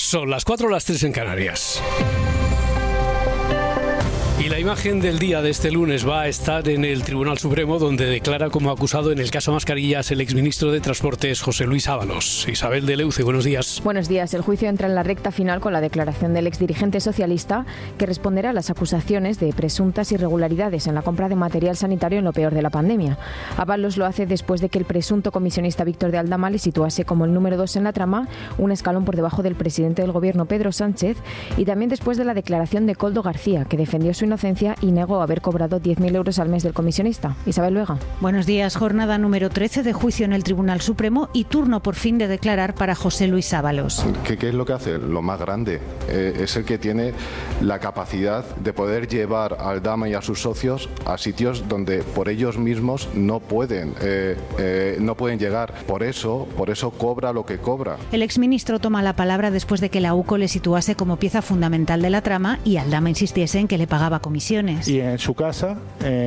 Son las 4 o las 3 en Canarias. Y la imagen del día de este lunes va a estar en el Tribunal Supremo, donde declara como acusado en el caso Mascarillas el exministro de Transportes José Luis Ábalos. Isabel de Leuce, buenos días. Buenos días. El juicio entra en la recta final con la declaración del exdirigente socialista, que responderá a las acusaciones de presuntas irregularidades en la compra de material sanitario en lo peor de la pandemia. Ábalos lo hace después de que el presunto comisionista Víctor de Aldama le situase como el número 2 en la trama, un escalón por debajo del presidente del gobierno Pedro Sánchez, y también después de la declaración de Koldo García, que defendió su inocencia y negó haber cobrado 10.000 euros al mes del comisionista. Isabel Luega. Buenos días. Jornada número 13 de juicio en el Tribunal Supremo y turno por fin de declarar para José Luis Ábalos. ¿Qué es lo que hace? Lo más grande. Es el que tiene la capacidad de poder llevar a Aldama y a sus socios a sitios donde por ellos mismos no pueden llegar. Por eso cobra lo que cobra. El exministro toma la palabra después de que la UCO le situase como pieza fundamental de la trama y Aldama insistiese en que le pagaba comisiones. Y en su casa,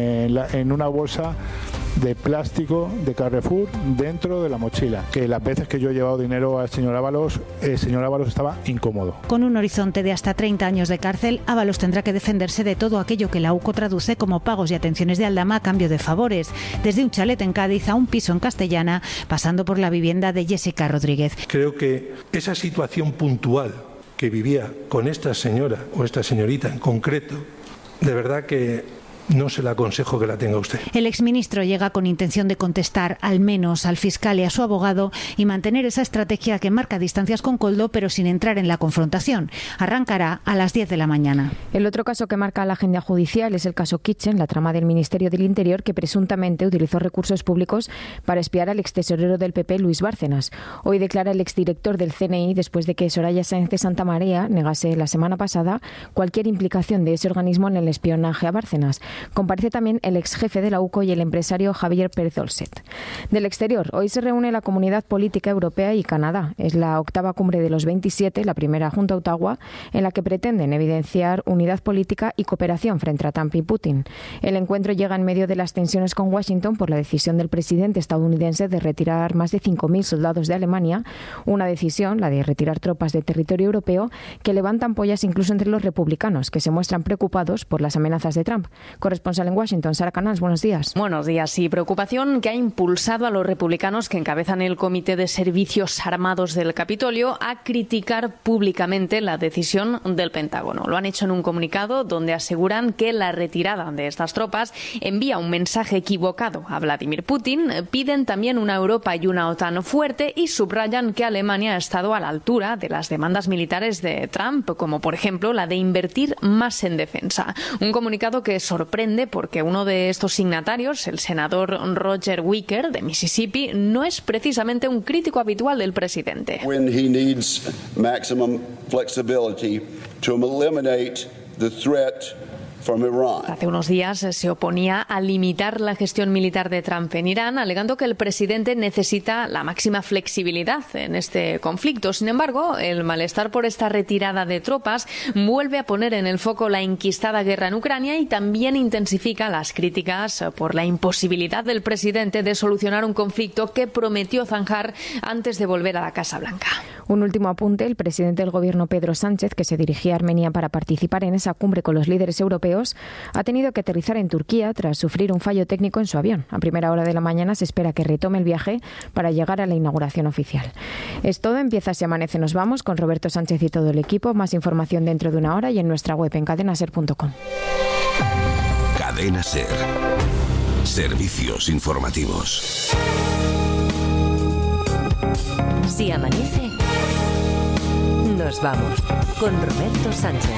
en una bolsa de plástico de Carrefour dentro de la mochila, que las veces que yo he llevado dinero al señor Ábalos, el señor Ábalos estaba incómodo. Con un horizonte de hasta 30 años de cárcel, Ábalos tendrá que defenderse de todo aquello que la UCO traduce como pagos y atenciones de Aldama a cambio de favores, desde un chalet en Cádiz a un piso en Castellana, pasando por la vivienda de Jessica Rodríguez. Creo que esa situación puntual que vivía con esta señora o esta señorita en concreto, de verdad que no se le aconsejo que la tenga usted. El exministro llega con intención de contestar al menos al fiscal y a su abogado y mantener esa estrategia que marca distancias con Koldo, pero sin entrar en la confrontación. Arrancará a las 10 de la mañana. El otro caso que marca la agenda judicial es el caso Kitchen, la trama del Ministerio del Interior, que presuntamente utilizó recursos públicos para espiar al extesorero del PP, Luis Bárcenas. Hoy declara el exdirector del CNI después de que Soraya Sáenz de Santamaría negase la semana pasada cualquier implicación de ese organismo en el espionaje a Bárcenas. Comparece también el exjefe de la UCO y el empresario Javier Pérez Olset. Del exterior, hoy se reúne la Comunidad Política Europea y Canadá. Es la octava cumbre de los 27, la primera junto a Ottawa, en la que pretenden evidenciar unidad política y cooperación frente a Trump y Putin. El encuentro llega en medio de las tensiones con Washington por la decisión del presidente estadounidense de retirar más de 5.000 soldados de Alemania, una decisión, la de retirar tropas de territorio europeo, que levanta ampollas incluso entre los republicanos, que se muestran preocupados por las amenazas de Trump. Corresponsal en Washington, Sara Canals, buenos días. Buenos días. Y preocupación que ha impulsado a los republicanos que encabezan el Comité de Servicios Armados del Capitolio a criticar públicamente la decisión del Pentágono. Lo han hecho en un comunicado donde aseguran que la retirada de estas tropas envía un mensaje equivocado a Vladimir Putin. Piden también una Europa y una OTAN fuerte y subrayan que Alemania ha estado a la altura de las demandas militares de Trump, como por ejemplo la de invertir más en defensa. Un comunicado que sorprende porque uno de estos signatarios, el senador Roger Wicker de Mississippi, no es precisamente un crítico habitual del presidente. When he needs maximum flexibility to eliminate the threat from Iran. Hace unos días se oponía a limitar la gestión militar de Trump en Irán, alegando que el presidente necesita la máxima flexibilidad en este conflicto. Sin embargo, el malestar por esta retirada de tropas vuelve a poner en el foco la enquistada guerra en Ucrania y también intensifica las críticas por la imposibilidad del presidente de solucionar un conflicto que prometió zanjar antes de volver a la Casa Blanca. Un último apunte: el presidente del gobierno Pedro Sánchez, que se dirigía a Armenia para participar en esa cumbre con los líderes europeos, ha tenido que aterrizar en Turquía tras sufrir un fallo técnico en su avión. A primera hora de la mañana se espera que retome el viaje para llegar a la inauguración oficial. Es todo, empieza Si Amanece Nos Vamos con Roberto Sánchez y todo el equipo. Más información dentro de una hora y en nuestra web en cadenaser.com. Cadena Ser. Servicios informativos. Si amanece, nos vamos con Roberto Sánchez.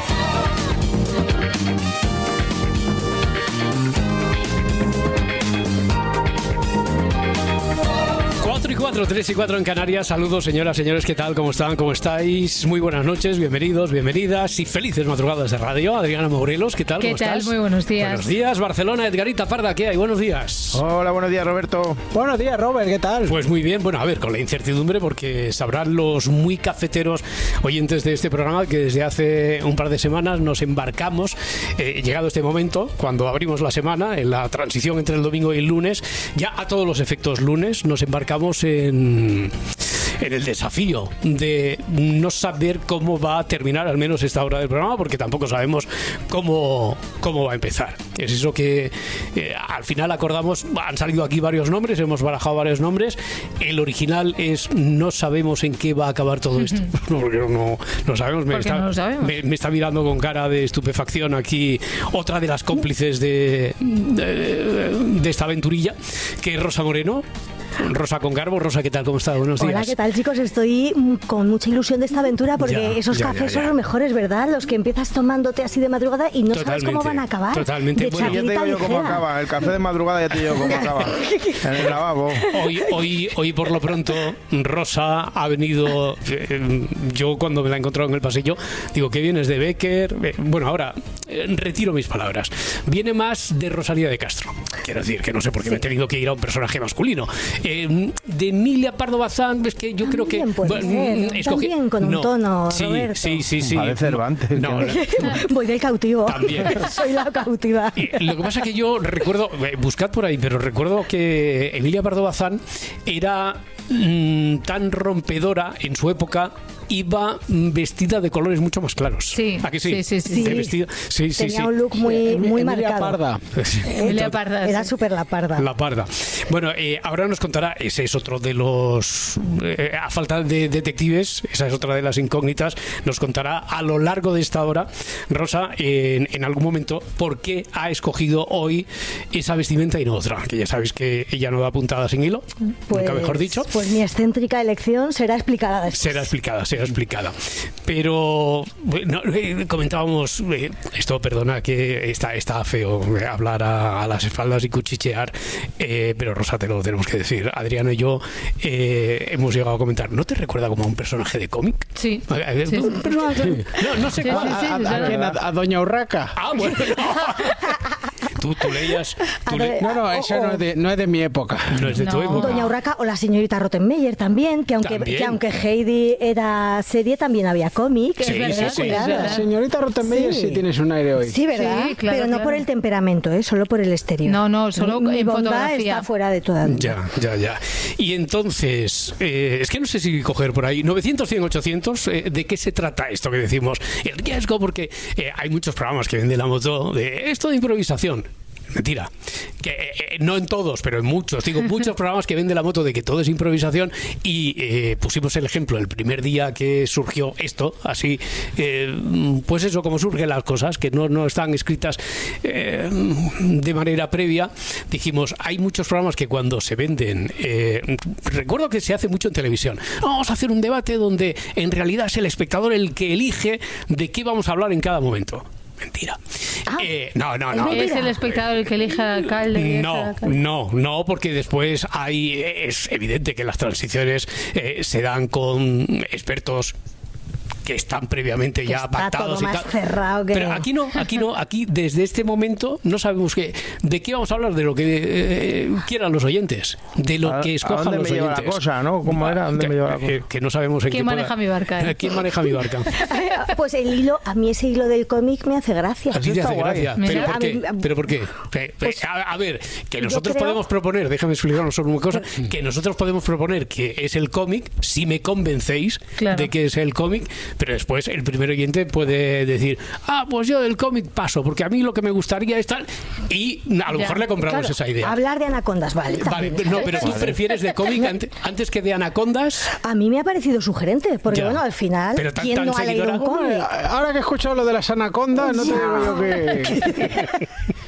4 y 4, 3 y 4 en Canarias. Saludos, señoras, señores, ¿qué tal? ¿Cómo están? ¿Cómo estáis? Muy buenas noches, bienvenidos, bienvenidas y felices madrugadas de radio. Adriana Morelos, ¿qué tal? ¿Qué ¿Cómo tal? estás? Muy buenos días. Buenos días, Barcelona. Edgarita Parda, ¿qué hay? Buenos días. Hola, buenos días, Roberto. Buenos días, Robert, ¿qué tal? Pues muy bien, bueno, a ver, con la incertidumbre, porque sabrán los muy cafeteros oyentes de este programa que desde hace un par de semanas nos embarcamos, llegado este momento, cuando abrimos la semana, en la transición entre el domingo y el lunes, ya a todos los efectos lunes, nos embarcamos en en el desafío de no saber cómo va a terminar al menos esta hora del programa, porque tampoco sabemos cómo va a empezar. Es eso que al final acordamos, han salido aquí varios nombres, hemos barajado varios nombres, el original es no sabemos en qué va a acabar todo esto. Porque no sabemos. Me está mirando con cara de estupefacción aquí otra de las cómplices de esta aventurilla, que es Rosa Moreno. Rosa con Garbo. Rosa, ¿qué tal? ¿Cómo estás? Buenos días. Hola, ¿qué tal, chicos? Estoy con mucha ilusión de esta aventura porque esos cafés son los mejores, ¿verdad? Los que empiezas tomándote así de madrugada y no sabes cómo van a acabar. Totalmente. Bueno, ya te digo yo cómo acaba. El café de madrugada ya te digo cómo acaba. En el lavabo. Hoy por lo pronto, Rosa ha venido... yo cuando me la he encontrado en el pasillo, digo, ¿qué vienes de Becker? Bueno, ahora retiro mis palabras. Viene más de Rosalía de Castro. Quiero decir, que no sé por qué me he tenido que ir a un personaje masculino. De Emilia Pardo Bazán, es que yo creo que también con un tono, sí, Roberto. Sí. Vale, Cervantes. No. Voy del cautivo. También. Soy la cautiva. Lo que pasa es que yo recuerdo, buscad por ahí, pero recuerdo que Emilia Pardo Bazán era tan rompedora en su época. Iba vestida de colores mucho más claros. Sí. ¿A que sí? Sí. Tenía un look muy marcado. Parda. Emilia Parda. Era súper la Parda. La Parda. Bueno, ahora nos contará, ese es otro de los... a falta de detectives, esa es otra de las incógnitas, nos contará a lo largo de esta hora, Rosa, en algún momento, por qué ha escogido hoy esa vestimenta y no otra. Que ya sabéis que ella no da puntada sin hilo, nunca mejor dicho. Pues mi excéntrica elección será explicada después. Será explicada. Pero bueno, comentábamos esto, perdona que está feo hablar a las espaldas y cuchichear, pero Rosa, te lo tenemos que decir. Adriano y yo hemos llegado a comentar, ¿no te recuerda como a un personaje de cómic? Sí. Un personaje, no sé cuál. ¿A Doña Urraca? Ah, bueno. Tú leías... Eso no es de mi época. No es de tu época. Doña Urraca o la señorita Rottenmeier también, que aunque Heidi era serie, también había cómic. Sí, es verdad. La señorita Rottenmeier sí tienes un aire hoy. Sí, ¿verdad? Sí, claro, pero no por el temperamento, solo por el exterior. No, solo mi en bondad fotografía. está fuera de toda duda. Ya. Y entonces, es que no sé si coger por ahí 900, 100, 800, ¿de qué se trata esto que decimos? El riesgo, porque hay muchos programas que venden la moto de esto de improvisación. Mentira, que no en todos, pero en muchos, digo, muchos programas que venden la moto de que todo es improvisación y pusimos el ejemplo el primer día que surgió esto, así, pues eso, como surgen las cosas, que no están escritas de manera previa. Dijimos, hay muchos programas que cuando se venden, recuerdo que se hace mucho en televisión, vamos a hacer un debate donde en realidad es el espectador el que elige de qué vamos a hablar en cada momento. Mentira. No. ¿Es el espectador el que elige al alcalde? No, porque después es evidente que las transiciones se dan con expertos que están previamente ya pactados todo más cerrado que... Pero aquí no, aquí desde este momento no sabemos de qué vamos a hablar, de lo que quieran los oyentes, de lo que escojan los oyentes. ¿A dónde me lleva la cosa, no? ¿Cómo era? ¿Dónde me lleva la cosa? Que no sabemos en ¿Quién maneja mi barca? ¿Quién maneja mi barca? Pues a mí ese hilo del cómic me hace gracia. ¿A ti te hace gracia? ¿Pero por qué? Pues, a ver, que nosotros podemos proponer, déjame explicarnos sobre una cosa, que nosotros podemos proponer que es el cómic, si me convencéis de que es el cómic, pero después el primer oyente puede decir, pues yo del cómic paso, porque a mí lo que me gustaría es tal, y a lo mejor le compramos esa idea. Hablar de anacondas, vale, pero tú prefieres de cómic antes que de anacondas. A mí me ha parecido sugerente, porque bueno, al final, ¿quién no ha leído un cómic? Ahora que he escuchado lo de las anacondas, no te digo yo que...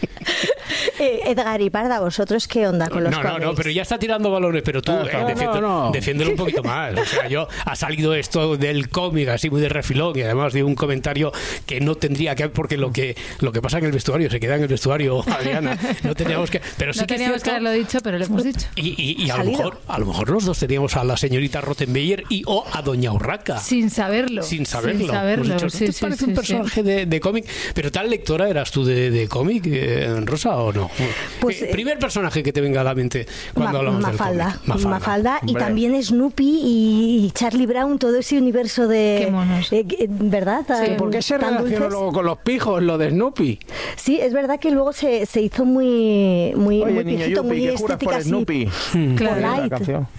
Edgar y Parda, ¿vosotros qué onda con los cómics? No, pero ya está tirando balones, pero tú defiéndelo un poquito más. O sea, ha salido esto del cómic así muy de refilón y además de un comentario que no tendría que haber, porque lo que pasa en el vestuario se queda en el vestuario, Adriana. No teníamos que... Pero sí no que teníamos que haberlo dicho, pero lo hemos dicho. Y a lo mejor los dos teníamos a la señorita Rottenmeier o a Doña Urraca. Sin saberlo. ¿Te parece un personaje de cómic? ¿Pero tal lectora eras tú de cómic, Rosa, o no? Pues, primer personaje que te venga a la mente cuando hablamos del cómic. Mafalda. Y también Snoopy y Charlie Brown, todo ese universo de... Qué monos. ¿Verdad? Sí, ¿por qué se relaciona luego con los pijos, lo de Snoopy? Sí, es verdad que luego se hizo muy Oye, pijito, muy ¿qué juras estética por así. Snoopy? Claro. La canción.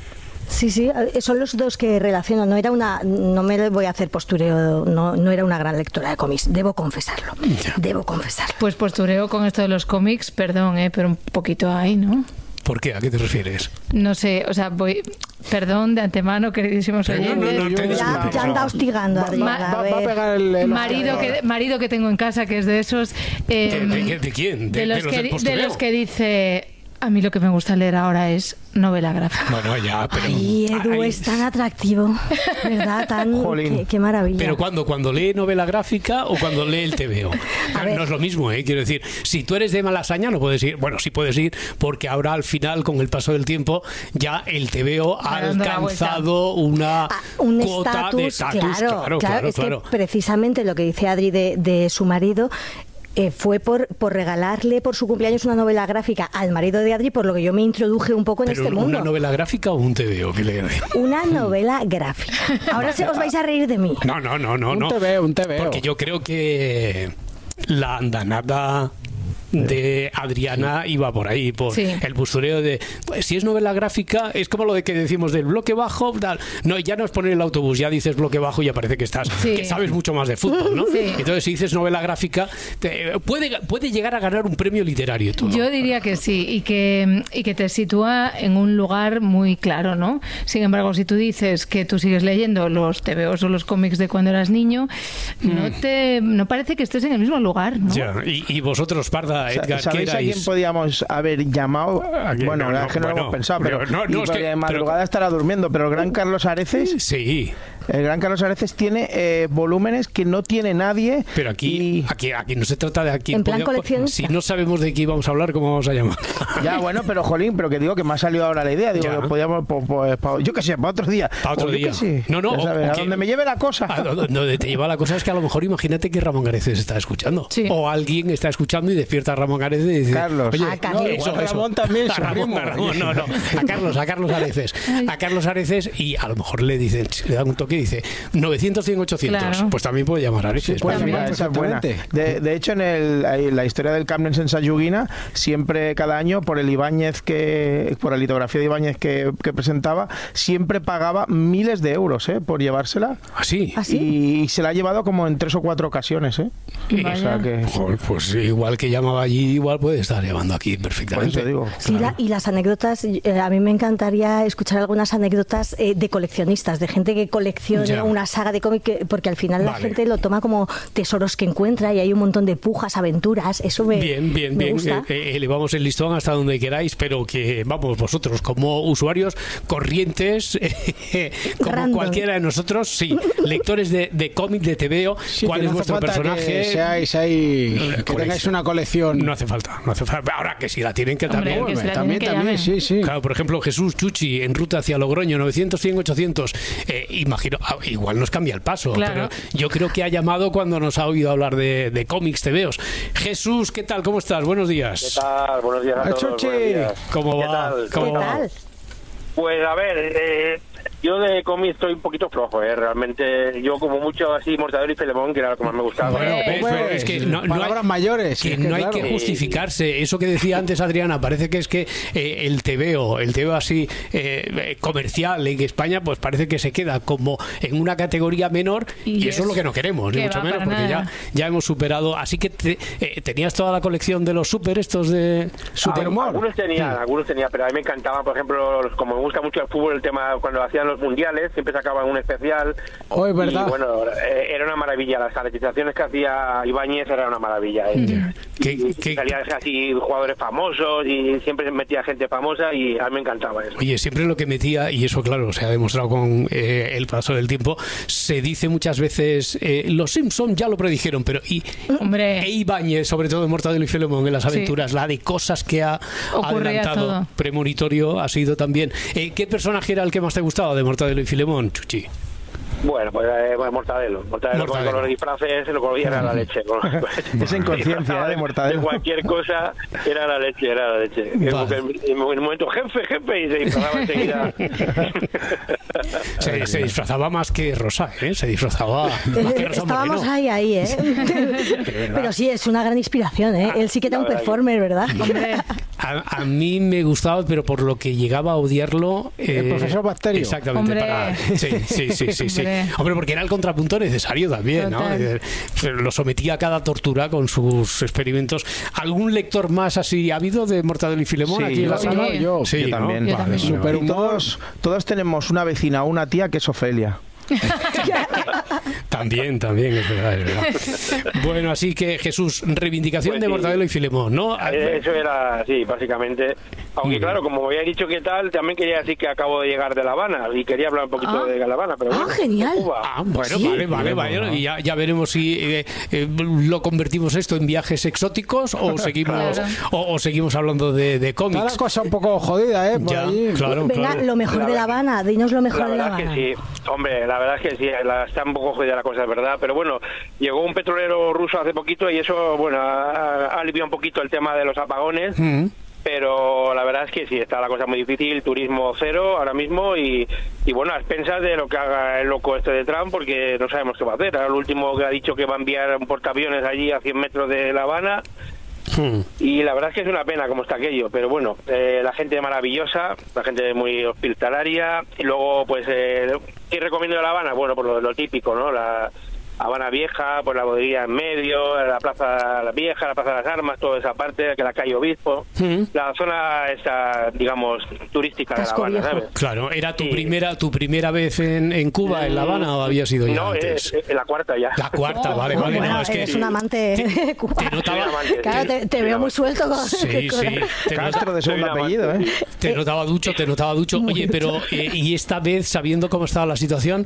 Sí, son los dos que relaciono. No me voy a hacer postureo, no era una gran lectora de cómics, debo confesarlo. Pues postureo con esto de los cómics, perdón, pero un poquito hay, ¿no? ¿Por qué? ¿A qué te refieres? No sé, o sea, perdón de antemano, queridísimos oyentes. Ya anda hostigando a Adriana. Va a pegar el marido que tengo en casa, que es de esos... ¿De quién? De los que dice... A mí lo que me gusta leer ahora es novela gráfica. Bueno, ya, pero... Ay, Edu es tan atractivo, ¿verdad? Qué maravilla. Pero ¿cuando lee novela gráfica o cuando lee el TVO? No es lo mismo, quiero decir, si tú eres de Malasaña no puedes ir, bueno, sí puedes ir, porque ahora al final, con el paso del tiempo, ya el TVO ha alcanzado una cuota de estatus. Claro. Es que precisamente lo que dice Adri de su marido... fue por regalarle por su cumpleaños una novela gráfica al marido de Adri, por lo que yo me introduje un poco en este mundo. ¿Una novela gráfica o un TVO? Una novela gráfica. Ahora os vais a reír de mí. No. Un TVO. Porque yo creo que la andanada de Adriana iba por ahí, por el postureo de... Pues, si es novela gráfica, es como lo de que decimos del bloque bajo, tal. No, ya no es poner el autobús, ya dices bloque bajo y ya parece que que sabes mucho más de fútbol, ¿no? Entonces, si dices novela gráfica, puede llegar a ganar un premio literario y todo. Yo diría que sí, y que te sitúa en un lugar muy claro, ¿no? Sin embargo, si tú dices que tú sigues leyendo los TVOs o los cómics de cuando eras niño, no parece que estés en el mismo lugar, ¿no? Ya, y vosotros, Parda, Edgar, ¿sabéis a quién podíamos haber llamado? Bueno, la verdad es que no lo hemos pensado, pero de madrugada estará durmiendo, pero el gran Carlos Areces... Sí. El gran Carlos Areces tiene volúmenes que no tiene nadie. Pero aquí no se trata de aquí. En plan coleccionista. Si no sabemos de qué íbamos a hablar, ¿cómo vamos a llamar? Ya, bueno, pero jolín, pero que digo que me ha salido ahora la idea. Digo, podíamos, yo qué sé, para otro día. Para otro día. No, a donde me lleve la cosa. Donde te lleva la cosa es que a lo mejor imagínate que Ramón Areces está escuchando. Sí. O alguien está escuchando y despierta a Ramón Areces y dice... Carlos. Oye, eso. Ramón también. A Carlos Areces. A Carlos Areces, y a lo mejor le dan un toque y dice... 900, 100, 800. Claro. Pues también puede llamar a Areces. Pues mira, esa es buena. De hecho, en la historia del Camp en Sayuguina, siempre cada año, por la litografía de Ibáñez que presentaba, siempre pagaba miles de euros por llevársela. ¿Ah, sí? Y se la ha llevado como en 3 o 4 ocasiones. O sea que... Joder, pues igual que llamaba allí, igual puede estar llamando aquí perfectamente. Pues digo. Sí, claro. Y las anécdotas, a mí me encantaría escuchar algunas anécdotas de coleccionistas, de gente que colecciona una saga de cómic, porque al final la gente lo toma como tesoros que encuentra y hay un montón de pujas, aventuras. Eso me gusta. Elevamos el listón hasta donde queráis, pero que, vamos, vosotros como usuarios corrientes, como random. Cualquiera de nosotros, lectores de cómic, de TVO, ¿cuál es vuestro personaje? Que tengáis una colección. No hace falta. Ahora que si la tienen que también. También, sí. Claro, por ejemplo, Jesús Chuchi en ruta hacia Logroño, 900, 100, 800. Imagino, igual nos cambia el paso, pero yo creo que ha llamado cuando nos ha oído hablar de cómics, TVOs. Jesús, ¿qué tal? ¿Cómo estás? Buenos días. ¿Qué tal? Buenos días a todos. Chuchi. ¿Cómo va? ¿Qué tal? Pues a ver, yo de cómics estoy un poquito flojo, realmente. Yo como mucho así Mortadelo y Filemón, que era lo que más me gustaba. Bueno, es que palabras mayores. Que no hay que justificarse. Eso que decía antes Adriana, parece que es que el TVO así comercial en España, pues parece que se queda como en una categoría menor y eso es lo que no queremos, ni mucho menos, porque ya hemos superado. Así que tenías toda la colección de los estos de Superhumor. Algunos tenía, pero a mí me encantaba, por ejemplo, como me gusta mucho el fútbol, el tema cuando hacían los mundiales, siempre sacaban un especial. Es verdad. Y bueno, era una maravilla. Las caracterizaciones que hacía Ibáñez era una maravilla. Salían así jugadores famosos y siempre metía gente famosa y a mí me encantaba eso. Oye, siempre lo que metía, y eso claro, se ha demostrado con el paso del tiempo, se dice muchas veces, los Simpson ya lo predijeron, pero Ibáñez, sobre todo en Mortadelo y Filemón, en las aventuras, la de cosas que ha adelantado todo. Premonitorio ha sido también. ¿Qué personaje era el que más te gustaba de Mortadelo y Filemón, Chuchi? Bueno, pues Mortadelo con los disfraces lo cogía era la leche. Esa inconsciencia de Mortadelo. De cualquier cosa era la leche. Vale. En un momento, jefe, y se disfrazaba enseguida. Se disfrazaba más que Rosa, se disfrazaba más que Rosa Estábamos Moreno. ahí, Pero sí, es una gran inspiración, Él sí que era un performer, ¿verdad? Hombre. A mí me gustaba, pero por lo que llegaba a odiarlo... el profesor Bacterio. Exactamente. Sí. Hombre, porque era el contrapunto necesario también, ¿no? Lo sometía a cada tortura con sus experimentos. ¿Algún lector más así ha habido de Mortadelo y Filemón aquí en la sala? Yo también. Yo también. Super todos tenemos una vecina o una tía que es Ofelia. También, es verdad. Bueno, así que Jesús, reivindicación de Mortadelo y Filemón, ¿no? Eso era, sí, básicamente. Aunque claro, como había dicho que tal, también quería decir que acabo de llegar de La Habana y quería hablar un poquito de La Habana, pero bueno, genial. Bueno, ¿sí? vale. Y ya veremos si lo convertimos esto en viajes exóticos o seguimos o seguimos hablando de cómics. Está la cosa un poco jodida, por allí. Claro. Venga, lo mejor de La Habana, dinos lo mejor de La Habana. La verdad es que sí, hombre, la verdad es que sí, está un poco jodida la cosa, es verdad, pero bueno, llegó un petrolero ruso hace poquito y eso, bueno, ha aliviado un poquito el tema de los apagones. Pero la verdad es que sí, está la cosa muy difícil, turismo cero ahora mismo y bueno, a expensas de lo que haga el loco este de Trump, porque no sabemos qué va a hacer. Ahora el último que ha dicho que va a enviar un portaaviones allí a 100 metros de La Habana y la verdad es que es una pena cómo está aquello, pero bueno, la gente maravillosa, la gente muy hospitalaria y luego pues, ¿qué recomiendo de La Habana? Bueno, por lo típico, ¿no? La Habana Vieja, pues la bodeguilla en medio, la Plaza Vieja, la Plaza de las Armas, toda esa parte, que la calle Obispo, la zona esta, digamos, turística de La Habana, ¿sabes? Claro, ¿era tu primera vez en Cuba, en La Habana, o habías ido ya antes? No, es la cuarta ya. La cuarta, vale. Bueno, no, es que eres un amante de Cuba. Te notaba, claro, te veo muy suelto con... Sí. Castro de segundo apellido, Te notaba ducho. Oye, pero y esta vez, sabiendo cómo estaba la situación,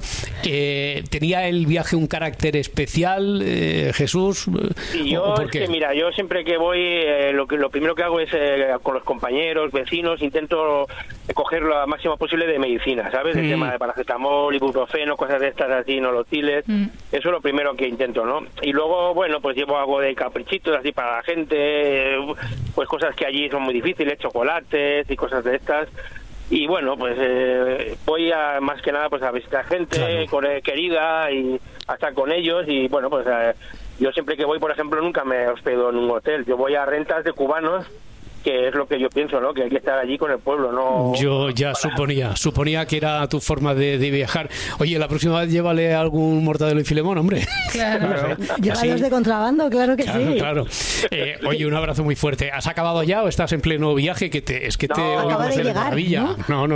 ¿tenía el viaje un carácter especial, Jesús? Y yo, mira, yo siempre que voy, lo primero que hago es con los compañeros, vecinos, intento coger lo máximo posible de medicina, ¿sabes? El tema de paracetamol, ibuprofeno, cosas de estas así, nolotiles. Eso es lo primero que intento, ¿no? Y luego, bueno, pues llevo algo de caprichitos así para la gente, pues cosas que allí son muy difíciles, chocolates y cosas de estas. Y bueno, pues voy más que nada pues a visitar gente querida y a estar con ellos y bueno, pues yo siempre que voy, por ejemplo, nunca me hospedo en un hotel, yo voy a rentas de cubanos, que es lo que yo pienso, ¿no? Que hay que estar allí con el pueblo, ¿no? Yo ya suponía que era tu forma de viajar. Oye, la próxima vez llévale algún Mortadelo y Filemón, hombre. Claro. Llévalos de contrabando, claro que sí. Claro. Oye, un abrazo muy fuerte. ¿Has acabado ya o estás en pleno viaje? Acaba de llegar, maravilla. No.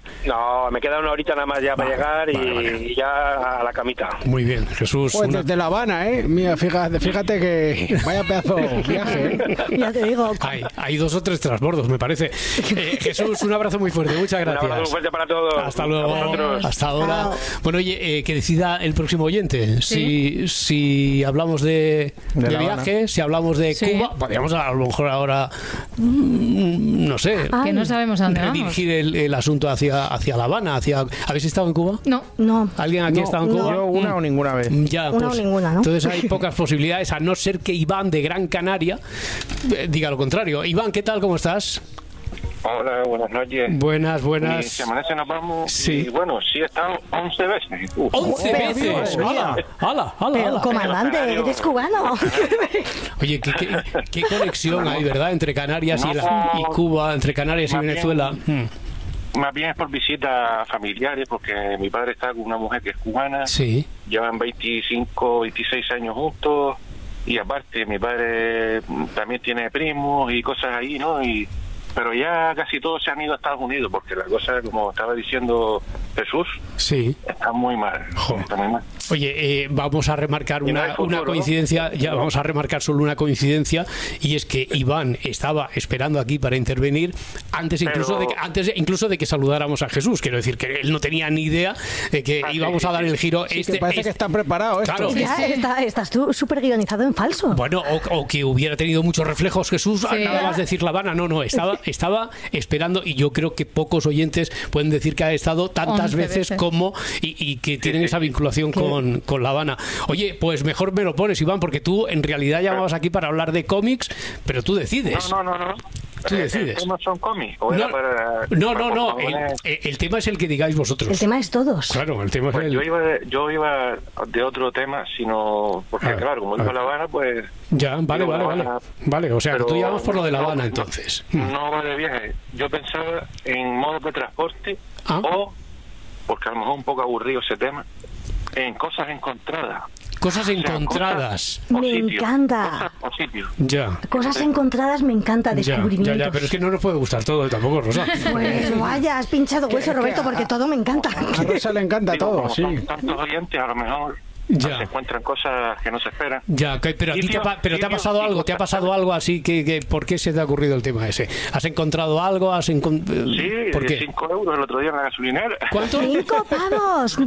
Me queda una horita nada más ya para llegar y ya a la camita. Muy bien, Jesús. Pues desde La Habana, Mira, fíjate que vaya pedazo viaje, Ya te digo. Hay 2 o 3 transbordos, me parece. Jesús, un abrazo muy fuerte, muchas gracias. Un abrazo muy fuerte para todos. Hasta luego. Hasta ahora. Bueno, oye, que decida el próximo oyente. ¿Sí? Si hablamos de viaje, si hablamos de Cuba, podríamos a lo mejor ahora, no sé, que no sabemos a dónde redirigir el asunto hacia La Habana. ¿Habéis estado en Cuba? No. ¿Alguien aquí ha estado en Cuba? Yo una o ninguna vez. Ya, una o ninguna, ¿no? Entonces hay pocas posibilidades, a no ser que Iván de Gran Canaria diga lo contrario. Iván, ¿qué tal? ¿Cómo estás? Hola, buenas noches. Buenas. Y se amanece, nos vamos. Sí. Y bueno, sí he estado 11 veces. 11 veces. ¡Hala! Pero, comandante, eres cubano. Oye, ¿qué conexión hay, verdad? Entre Canarias y Cuba, entre Canarias y Venezuela. Más bien es por visitas familiares, porque mi padre está con una mujer que es cubana. Sí. Llevan 25, 26 años juntos. Y aparte, mi padre también tiene primos y cosas ahí, ¿no? Pero ya casi todos se han ido a Estados Unidos, porque la cosa, como estaba diciendo Jesús, está muy mal. Está muy mal. Oye, vamos a remarcar una coincidencia, ya vamos a remarcar solo una coincidencia, y es que Iván estaba esperando aquí para intervenir antes incluso de que saludáramos a Jesús. Quiero decir que él no tenía ni idea de que íbamos a dar el giro. Que parece que está preparado esto. Claro. Ya estás tú súper guionizado en falso. Bueno, o que hubiera tenido muchos reflejos Jesús, nada más decir La Habana. No, estaba esperando, y yo creo que pocos oyentes pueden decir que ha estado tantas veces como y que tienen esa vinculación con La Habana. Oye, pues mejor me lo pones, Iván, porque tú en realidad llamabas aquí para hablar de cómics, pero tú decides. No. Tú decides. ¿El tema son cómics? ¿O No, era para, no. El tema es el que digáis vosotros. El tema es todos. Claro, el tema es Pues el... yo iba de otro tema, sino porque claro, como iba a La Habana, pues... Ya, vale. Vale, o sea, que Pero tú llamas por lo de La Habana, no, entonces. No va de viaje. Yo pensaba en modos de transporte o, porque a lo mejor un poco aburrido ese tema, en cosas encontradas. Cosas encontradas. Me encanta. Ya. Cosas encontradas me encanta, descubrimientos. Ya, pero es que no nos puede gustar todo tampoco, Rosa. Pues vaya, has pinchado hueso, Roberto, porque todo me encanta. A Rosa le encanta todo, sí. Tantos oyentes, a lo mejor se encuentran cosas que no se esperan. Ya, pero a ti te ha pasado algo, ¿te ha pasado algo así que ¿por qué se te ha ocurrido el tema ese? ¿Has encontrado algo? Sí, ¿Por qué? 5 euros el otro día en la gasolinera. ¿Cuánto? 5 pavos.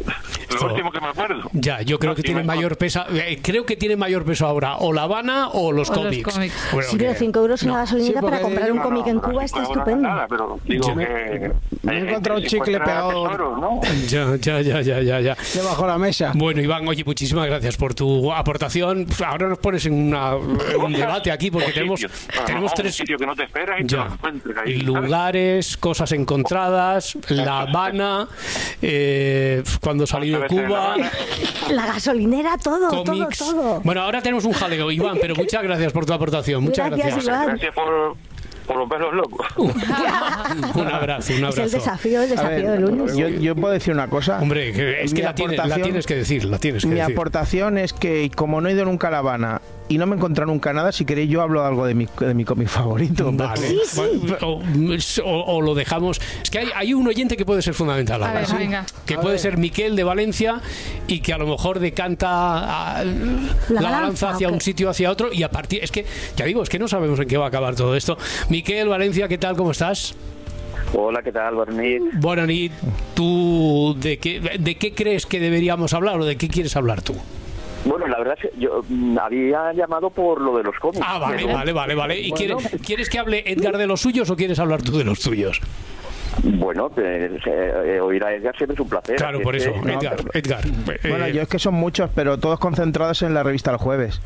Lo último que me acuerdo. Ya, yo creo que tiene mayor peso. Creo que tiene mayor peso ahora o La Habana o los cómics. Bueno, sí, pero 5 euros en la gasolinera para comprar un cómic en Cuba está estupendo. Nada, pero digo que me he encontrado un chicle pegado. Tesoros, ¿no? Ya. Debajo la mesa. Bueno, Iván, oye, muchísimas gracias por tu aportación. Ahora nos pones en un debate aquí porque tenemos 3 sitios que no te esperas y te lo encuentras ahí, lugares, cosas encontradas, La Habana, cuando salí de Cuba, la gasolinera, todo. Bueno, ahora tenemos un jaleo, Iván, pero muchas gracias por tu aportación. Muchas gracias. Gracias por los pelos locos. Un abrazo. Es el desafío del lunes. Yo puedo decir una cosa. Hombre, es que la tienes que decir. Mi aportación es que, como no he ido nunca a La Habana y no me he encontrado nunca nada, si queréis yo hablo algo de mi cómic favorito. Vale. Sí. O lo dejamos. Es que hay un oyente que puede ser fundamental ahora, que puede ser Miquel de Valencia y que a lo mejor decanta la balanza hacia un sitio hacia otro y a partir... Es que, ya digo, es que no sabemos en qué va a acabar todo esto. Miquel, Valencia, ¿qué tal? ¿Cómo estás? Hola, ¿qué tal? Buenas noches. ¿Tú de qué crees que deberíamos hablar o de qué quieres hablar tú? Bueno, la verdad es que yo había llamado por lo de los cómics. Vale. ¿Y quieres que hable Edgar de los suyos o quieres hablar tú de los tuyos? Bueno, oír a Edgar siempre es un placer. Claro, por eso, Edgar. Bueno, yo es que son muchos, pero todos concentrados en la revista El Jueves.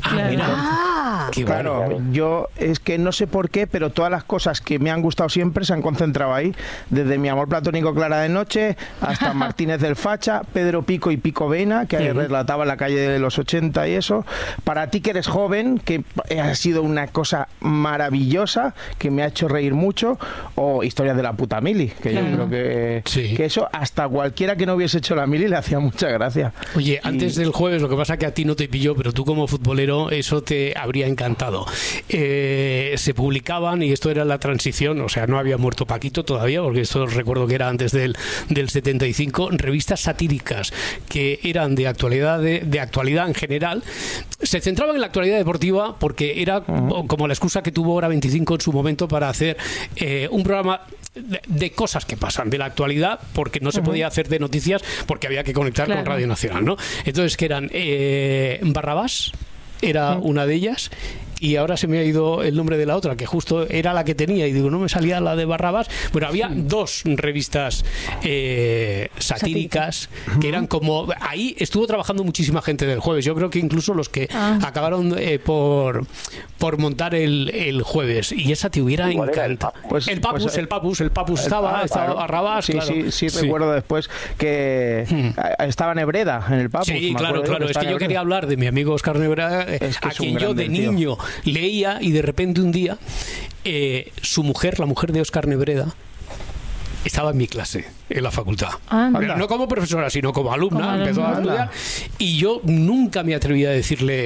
Claro, yo es que no sé por qué, pero todas las cosas que me han gustado siempre se han concentrado ahí. Desde Mi amor platónico Clara de Noche hasta Martínez del Facha, Pedro Pico y Pico Vena, que relataba la calle de los 80 y eso. Para ti que eres joven, que ha sido una cosa maravillosa, que me ha hecho reír mucho, o Historias de la puta mili, que yo creo que eso hasta cualquiera que no hubiese hecho la mili le hacía mucha gracia. Oye, antes del Jueves, lo que pasa que a ti no te pilló, pero tú como futbolero eso te habría encantado. Se publicaban, y esto era la transición, o sea, no había muerto Paquito todavía, porque esto recuerdo que era antes del 75, revistas satíricas que eran de actualidad en general. Se centraban en la actualidad deportiva porque era como la excusa que tuvo Hora 25 en su momento para hacer un programa de cosas que pasan, de la actualidad, porque no se podía hacer de noticias porque había que conectar con Radio Nacional, ¿no? Entonces, que eran Barrabás, era una de ellas, y ahora se me ha ido el nombre de la otra, que justo era la que tenía, y digo, no me salía la de Barrabás. Bueno, había 2 revistas satíricas que eran como... Ahí estuvo trabajando muchísima gente del Jueves. Yo creo que incluso los que acabaron por montar el Jueves. Y esa te hubiera encantado. El Papus estaba Barrabás. Sí, recuerdo después que estaba Nebreda en el Papus. Sí, claro. Es que yo quería hablar de mi amigo Óscar Nebreda, a quien yo de niño leía, y de repente un día su mujer, la mujer de Óscar Nebreda, estaba en mi clase en la facultad. No como profesora, sino como alumna. Empezó a estudiar, y yo nunca me atreví a decirle,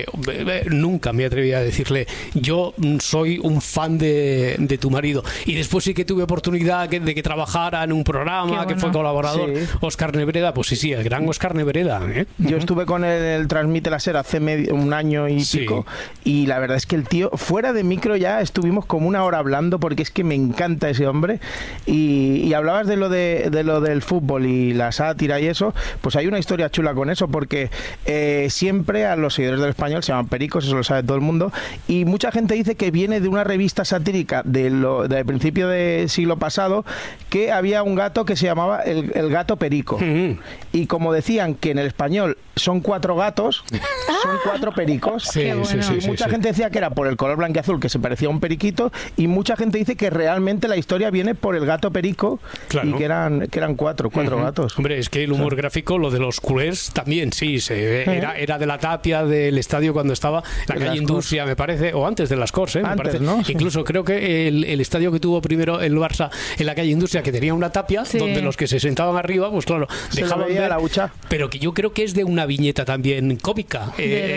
yo soy un fan de tu marido. Y después sí que tuve oportunidad de que trabajara en un programa, que fue colaborador, Óscar Nebreda. Pues sí, el gran Óscar Nebreda. Yo estuve con el Transmite la SER hace un año y pico, y la verdad es que el tío, fuera de micro ya estuvimos como una hora hablando, porque es que me encanta ese hombre. Y hablabas de lo del fútbol y la sátira y eso, pues hay una historia chula con eso, porque siempre a los seguidores del Español se llaman pericos, eso lo sabe todo el mundo, y mucha gente dice que viene de una revista satírica del principio del siglo pasado, que había un gato que se llamaba el gato perico. Y como decían que en el Español son 4 gatos, son 4 pericos. Sí, y mucha gente decía que era por el color blanquiazul, que se parecía a un periquito, y mucha gente dice que realmente la historia viene por el gato perico, y que eran 4 gatos. Hombre, es que el humor gráfico, lo de los culés también, era de la Tapia del estadio cuando estaba la calle Industria, me parece, o antes de las Corts, me parece. ¿no? Incluso creo que el estadio que tuvo primero el Barça en la calle Industria, que tenía una tapia, donde los que se sentaban arriba, pues claro, dejaban ver, la hucha. Pero que yo creo que es de una viñeta también cómica,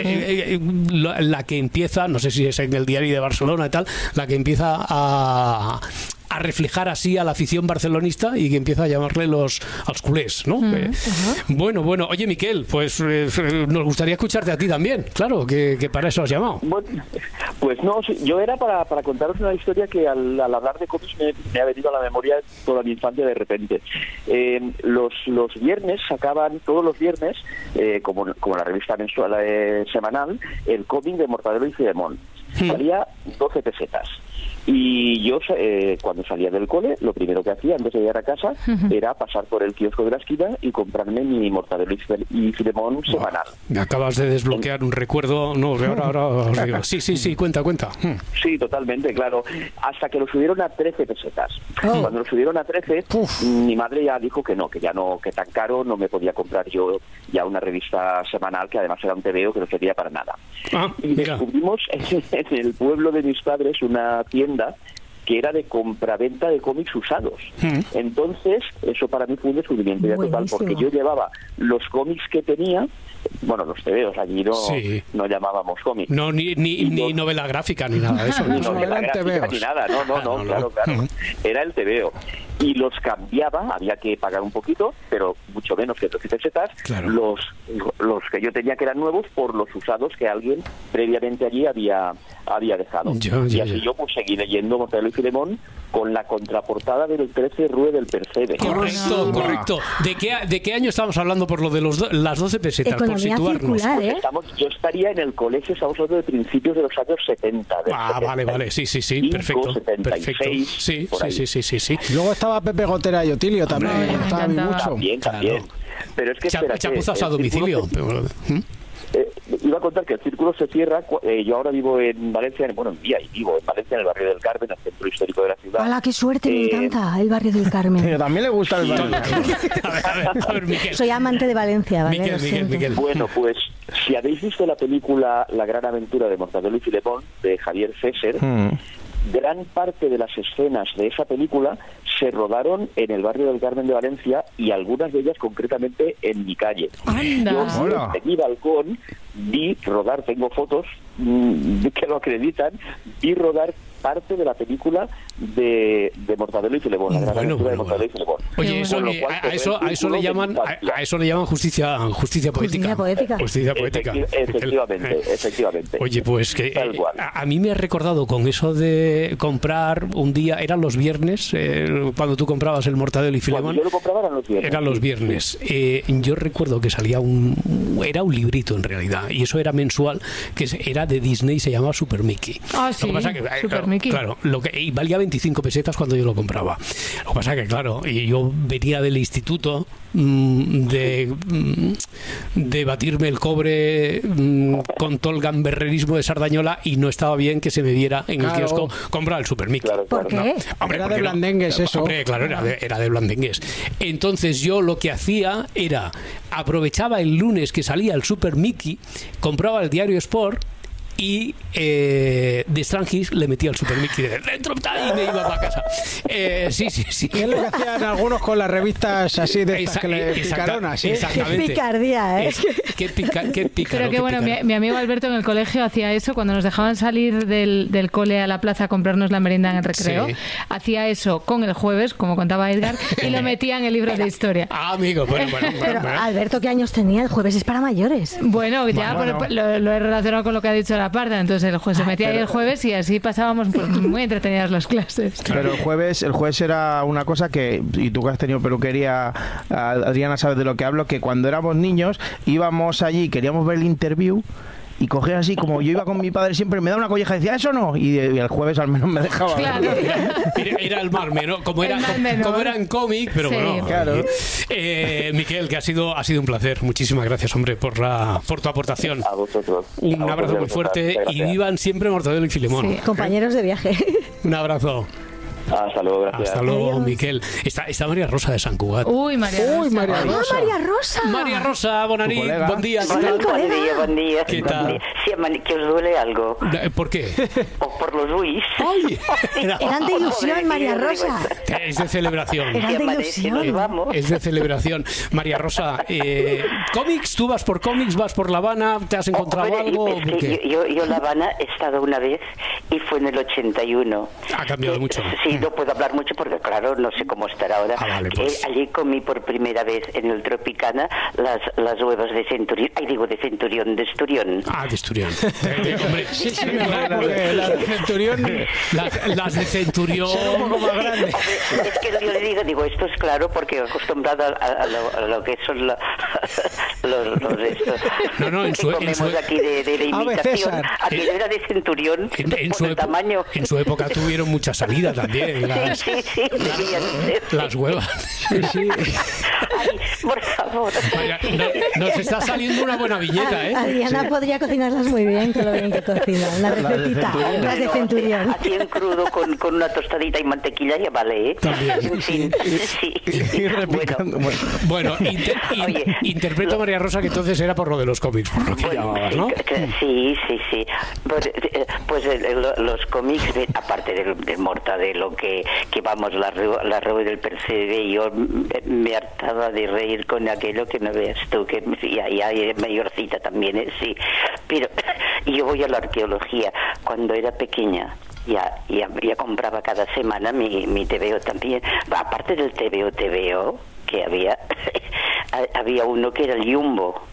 la que empieza, no sé si es en el Diario de Barcelona y tal, la que empieza a reflejar así a la afición barcelonista y que empieza a llamarle los culés, ¿no? Bueno, oye, Miquel, pues nos gustaría escucharte a ti también, claro, que para eso has llamado. Bueno, pues no, yo era para contaros una historia que al hablar de cómics me ha venido a la memoria toda mi infancia de repente. Los viernes sacaban, todos los viernes, como la revista mensual semanal, el cómic de Mortadelo y Filemón. Salía 12 pesetas. Y yo, cuando salía del cole, lo primero que hacía antes de llegar a casa era pasar por el kiosco de la esquina y comprarme mi Mortadelo y Filemón semanal. Me acabas de desbloquear un recuerdo. No, ahora os digo. Sí, cuenta. Sí, totalmente, claro. Hasta que lo subieron a 13 pesetas. Cuando lo subieron a 13, mi madre ya dijo que tan caro no me podía comprar yo ya una revista semanal, que además era un TVO que no servía para nada. Y descubrimos en el pueblo de mis padres una tienda que era de compraventa de cómics usados. Entonces, eso para mí fue un descubrimiento ya total, porque yo llevaba los cómics que tenía, bueno, los TVOs, allí no llamábamos cómics. No, ni novela gráfica, ni nada de eso. Ni novela gráfica, ni nada, no, claro. Era el TVO. Y los cambiaba, había que pagar un poquito, pero mucho menos que 12 pesetas, los que yo tenía que eran nuevos por los usados que alguien previamente allí había dejado. Y así yo pues seguí leyendo Mortadelo y Filemón con la contraportada del 13 Rue del Percebe. Correcto. ¿De qué año estamos hablando por lo de las 12 pesetas? Economía por situarnos. Circular, ¿eh? Yo estaría en el colegio, estamos hablando de principios de los años 70. Vale, sí, 75, perfecto. 76, Sí. Luego estaba Pepe Gotera y Otilio también, estaba mucho. También. Pero es que chapuzas a domicilio. Iba a contar que el círculo se cierra. Yo ahora vivo en Valencia, vivo en Valencia, en el barrio del Carmen, el centro histórico de la ciudad. ¡Hala, qué suerte! Me encanta el barrio del Carmen. Pero también le gusta el barrio. A ver, Miguel. Soy amante de Valencia, ¿vale? Miguel. Bueno, pues si habéis visto la película La gran aventura de Mortadelo y Filemón, de Javier Fesser, gran parte de las escenas de esa película se rodaron en el barrio del Carmen de Valencia, y algunas de ellas concretamente en mi calle. ¡Anda! Yo desde mi balcón vi rodar, tengo fotos que lo acreditan, vi rodar parte de la película de Mortadelo y Filemón, la gran aventura de Mortadelo y Filemón. Oye, a eso le llaman justicia poética. Justicia poética. Efectivamente. Oye, pues que a mí me ha recordado con eso de comprar un día, eran los viernes, cuando tú comprabas el Mortadelo y Filemón. Cuando yo lo compraba eran los viernes. Yo recuerdo que salía era un librito en realidad, y eso era mensual, que era de Disney, se llamaba Super Mickey. Sí, lo que pasa que, Super Mickey. Claro, y valía 25 pesetas cuando yo lo compraba. Lo que pasa que, claro, y yo venía del instituto de batirme el cobre con todo el gamberrerismo de Sardañola, y no estaba bien que se me viera en el kiosco comprar el Super Mickey. ¿Por qué? Hombre, era de blandengues eso. Hombre, claro, era de blandengues. Entonces yo lo que hacía era, aprovechaba el lunes que salía el Super Mickey, compraba el diario Sport, y de Strangis le metía el Super Mickey dentro y me iba para casa. Sí. ¿Qué es lo que hacían algunos con las revistas así de estas que le picaronas? Exactamente. Qué picardía, ¿eh? Qué pícaro. Pero que bueno, mi amigo Alberto en el colegio hacía eso, cuando nos dejaban salir del cole a la plaza a comprarnos la merienda en el recreo, hacía eso con el jueves, como contaba Edgar, y lo metía en el libro de historia. Amigo, bueno. Pero Alberto, ¿qué años tenía? El jueves es para mayores. Bueno, ya lo he relacionado con lo que ha dicho la parda. Entonces el juez se metía ahí el jueves y así pasábamos pues, muy entretenidas las clases. Pero el jueves era una cosa que, y tú que has tenido peluquería, Adriana, sabes de lo que hablo, que cuando éramos niños íbamos allí, queríamos ver el interview y cogía así, como yo iba con mi padre siempre, me daba una colleja y decía, ¿eso no? Y el jueves al menos me dejaba. Claro. Era el marme, ¿no? Como era en cómic, pero sí. Bueno. Claro. Miquel, que ha sido un placer. Muchísimas gracias, hombre, por tu aportación. A vosotros. Un abrazo muy fuerte y vivan siempre Mortadelo y Filemón. Sí, compañeros de viaje. Un abrazo. Hasta luego, gracias. Hasta luego, Miquel. Está María Rosa de Sant Cugat. Uy, María Rosa. María Rosa. María Rosa, Bonarí, buen día. Buen día. ¿Qué tal? Sí, que os duele algo. ¿Por qué? O por los Luis. ¡Ay! Eran de ilusión, María Rosa. Es de celebración. Eran de ilusión. Es de celebración. María Rosa, ¿cómics? ¿Tú vas por cómics? ¿Vas por La Habana? ¿Te has encontrado algo? Es que yo La Habana he estado una vez y fue en el 81. Ha cambiado mucho. Sí, no puedo hablar mucho porque, claro, no sé cómo estará ahora. Vale, pues. Allí comí por primera vez en el Tropicana las huevas de Centurión. Ay, digo, de Centurión, de Esturión. Ah, de Esturión. Hombre, sí, las de Centurión. Las de Centurión. Son un poco más grandes. Es que yo le digo, esto es claro porque acostumbrado a lo que son los estos. No, en comemos aquí de la imitación. Aquí era de Centurión, por el tamaño. En su época tuvieron mucha salida también. Sí, las huevas. Sí. Ay, por favor. Vaya, nos está saliendo una buena viñeta, ¿eh? Adriana podría cocinarlas muy bien, con lo bien que cocina. Una recetita, las de Centurión. Así en crudo con una tostadita y mantequilla ya vale, ¿eh? También. En fin, sí. Bueno, interpreto a María Rosa que entonces era por lo de los cómics, por lo que llamabas, ¿no? Sí. Pues los cómics, aparte del Mortadelo, que vamos, la Rue del Percebe, yo me hartaba de reír con aquello que no veas tú, que ya es mayorcita también, sí. Pero yo voy a la arqueología. Cuando era pequeña ya compraba cada semana mi TVO también. Aparte del TVO que había uno que era el Jumbo.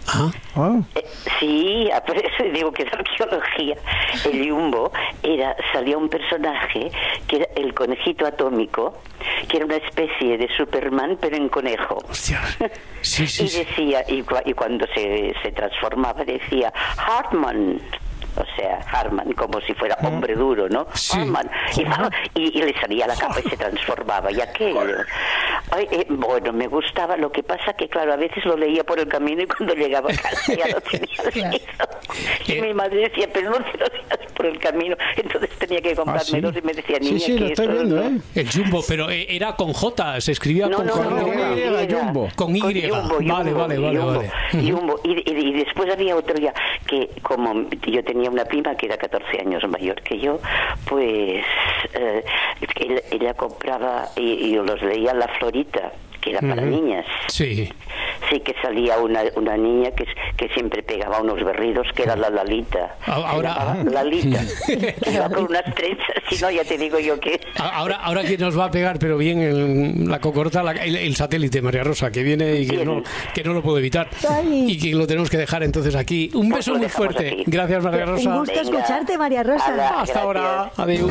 Sí, por eso digo que es arqueología. El Jumbo salía un personaje que era el conejito atómico, que era una especie de Superman pero en conejo. Hostia. Sí. Y decía, y cuando se transformaba decía Hartman. O sea, Hartman, como si fuera hombre duro, ¿no? Sí. Hartman. Y le salía la capa y se transformaba. Y aquello. Bueno, me gustaba. Lo que pasa que, claro, a veces lo leía por el camino y cuando llegaba a casa ya lo tenía leído. Y mi madre decía, pero no te lo leas por el camino. Entonces tenía que comprármelos y me decía, niña, sí, lo estoy viendo, ¿eh? El Jumbo, pero era con J, se escribía con Y. Jumbo. Con Y. Vale. Jumbo. Y después había otro ya, que como yo tenía una prima que era 14 años mayor que yo, pues ella compraba y yo los leía La Florita, que era para niñas. Sí, que salía una niña que siempre pegaba unos berridos, que era la Lalita. Ahora Lalita, que iba con unas trenzas, si no ya te digo yo que... Ahora que nos va a pegar, pero bien en la cocorta, el satélite, María Rosa, que viene y que no lo puedo evitar. Ay. Y que lo tenemos que dejar entonces aquí. Un beso muy fuerte. Aquí. Gracias, María Rosa. Un gusto escucharte, María Rosa. Hasta ahora. Adiós.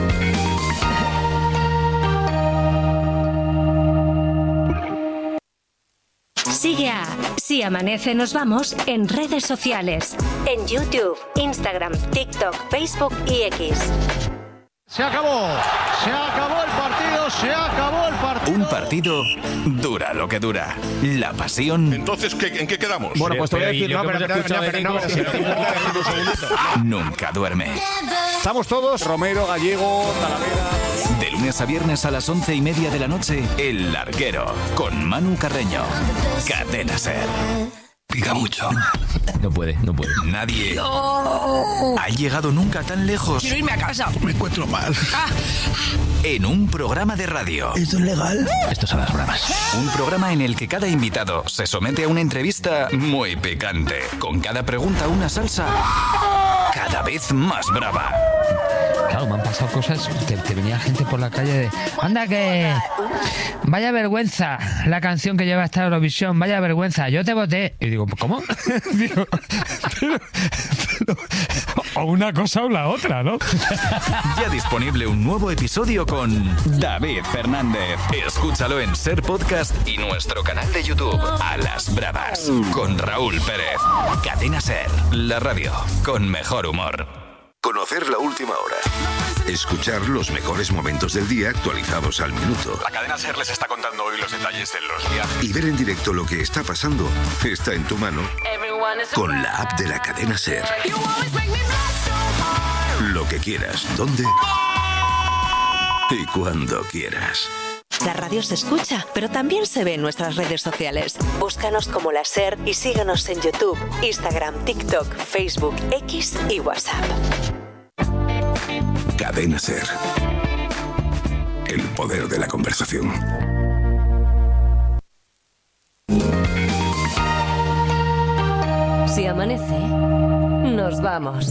Sigue a Si Amanece Nos Vamos en redes sociales. En YouTube, Instagram, TikTok, Facebook y X. Se acabó el partido. Un partido dura lo que dura. La pasión. Entonces, ¿en qué quedamos? Bueno, pues te voy a decir, nunca duerme. Estamos todos, Romero, Gallego, Talavera. De lunes a viernes a las 11:30 de la noche, El Larguero, con Manu Carreño. Cadena Ser. Pica mucho. No puede. Nadie ha llegado nunca tan lejos. Quiero irme a casa. Me encuentro mal. En un programa de radio. ¿Esto es legal? Esto son las bromas. Un programa en el que cada invitado se somete a una entrevista muy picante. Con cada pregunta una salsa cada vez más brava. Claro, me han pasado cosas. Te venía gente por la calle de... ¡Anda que... Vaya vergüenza la canción que lleva esta Eurovisión! ¡Vaya vergüenza! Yo te voté. Y digo, ¿cómo? O una cosa o la otra, ¿no? Ya disponible un nuevo episodio con David Fernández. Escúchalo en Ser Podcast y nuestro canal de YouTube A las Bravas con Raúl Pérez. Cadena Ser, la radio con mejor humor. Conocer la última hora. Escuchar los mejores momentos del día actualizados al minuto. La cadena SER les está contando hoy los detalles de los viajes. Y ver en directo lo que está pasando está en tu mano con la app de la cadena SER. Lo que quieras, dónde y cuando quieras. La radio se escucha, pero también se ve en nuestras redes sociales. Búscanos como La SER y síguenos en YouTube, Instagram, TikTok, Facebook, X y WhatsApp. Cadena SER. El poder de la conversación. Si amanece, nos vamos.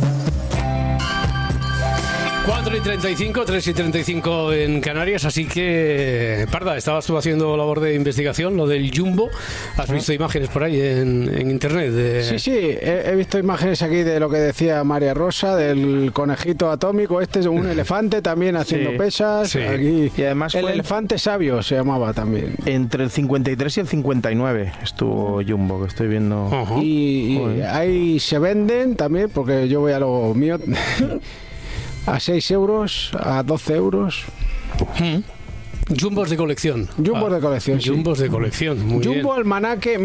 4:35, 3:35 en Canarias, así que, Parda, estabas tú haciendo labor de investigación, lo del Jumbo. ¿Has visto imágenes por ahí en internet? Sí, he visto imágenes aquí de lo que decía María Rosa, del conejito atómico. Este es un elefante también haciendo pesas. Sí. Aquí. Y además el elefante sabio se llamaba también. Entre el 53 y el 59 estuvo Jumbo, que estoy viendo. Y ahí se venden también, porque yo voy a lo mío... a 6 euros, a 12 euros. Jumbos de colección. Jumbos de colección, sí. Jumbos de colección, muy bien. Jumbo Almanaque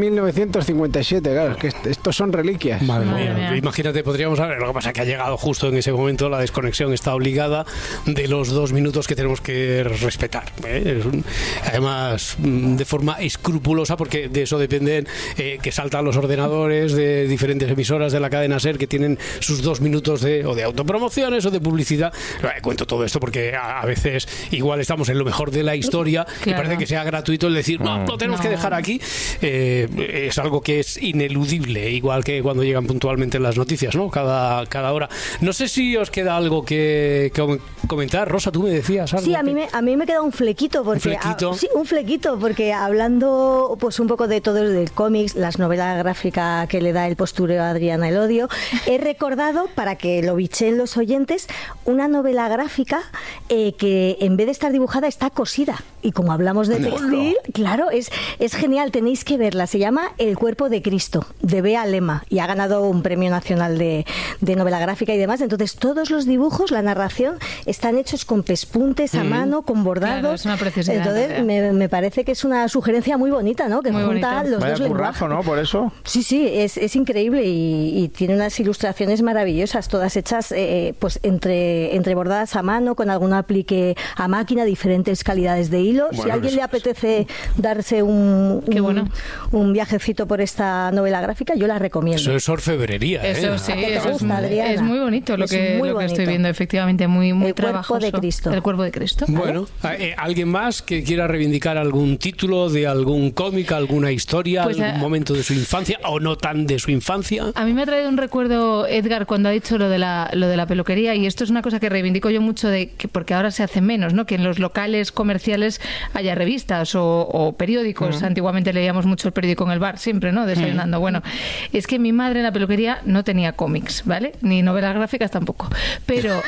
1957, claro, es que estos son reliquias. Madre mía. Imagínate, podríamos saber, lo que pasa es que ha llegado justo en ese momento, la desconexión está obligada de los 2 minutos que tenemos que respetar. Además, de forma escrupulosa, porque de eso dependen que saltan los ordenadores de diferentes emisoras de la cadena SER que tienen sus 2 minutos de autopromociones o de publicidad. Cuento todo esto porque a veces igual estamos en lo mejor de la historia y parece que sea gratuito el decir no, lo tenemos que dejar aquí. Es algo que es ineludible, igual que cuando llegan puntualmente las noticias, ¿no? Cada hora. No sé si os queda algo que comentar. Rosa, tú me decías algo. Sí, a mí me queda un flequito porque un flequito porque hablando pues un poco de todo lo del cómics, las novelas gráficas que le da el postureo a Adriana Elodio, he recordado, para que lo bicheen los oyentes, una novela gráfica que en vez de estar dibujada está cosida. Y como hablamos de textil, claro, es genial, tenéis que verla. Se llama El cuerpo de Cristo, de Bea Lema, y ha ganado un premio nacional de novela gráfica y demás. Entonces todos los dibujos, la narración, están hechos con pespuntes a mano, con bordados. Claro, es una preciosidad. Entonces me parece que es una sugerencia muy bonita, ¿no? Que muy junta los Vaya dos currazo, lenguajes. ¿no? Por eso. Sí, es increíble y tiene unas ilustraciones maravillosas, todas hechas pues entre bordadas a mano, con algún aplique a máquina, diferentes calidades de hilo. Bueno, si a alguien le apetece darse un viajecito por esta novela gráfica, yo la recomiendo. Eso es orfebrería. Eso sí, eso gusta, es muy bonito lo que estoy viendo, efectivamente, muy trabajoso. El cuerpo de Cristo. El cuerpo de Cristo. Bueno, ¿alguien más que quiera reivindicar algún título de algún cómic, alguna historia, pues algún momento de su infancia o no tan de su infancia? A mí me ha traído un recuerdo, Edgar, cuando ha dicho lo de la peluquería, y esto es una cosa que reivindico yo mucho, porque ahora se hace menos, ¿no? Que en los locales comerciales haya revistas o periódicos. Antiguamente leíamos mucho el periódico en el bar, siempre, ¿no? Desayunando. Bueno, es que mi madre en la peluquería no tenía cómics, ¿vale? Ni novelas gráficas tampoco. Pero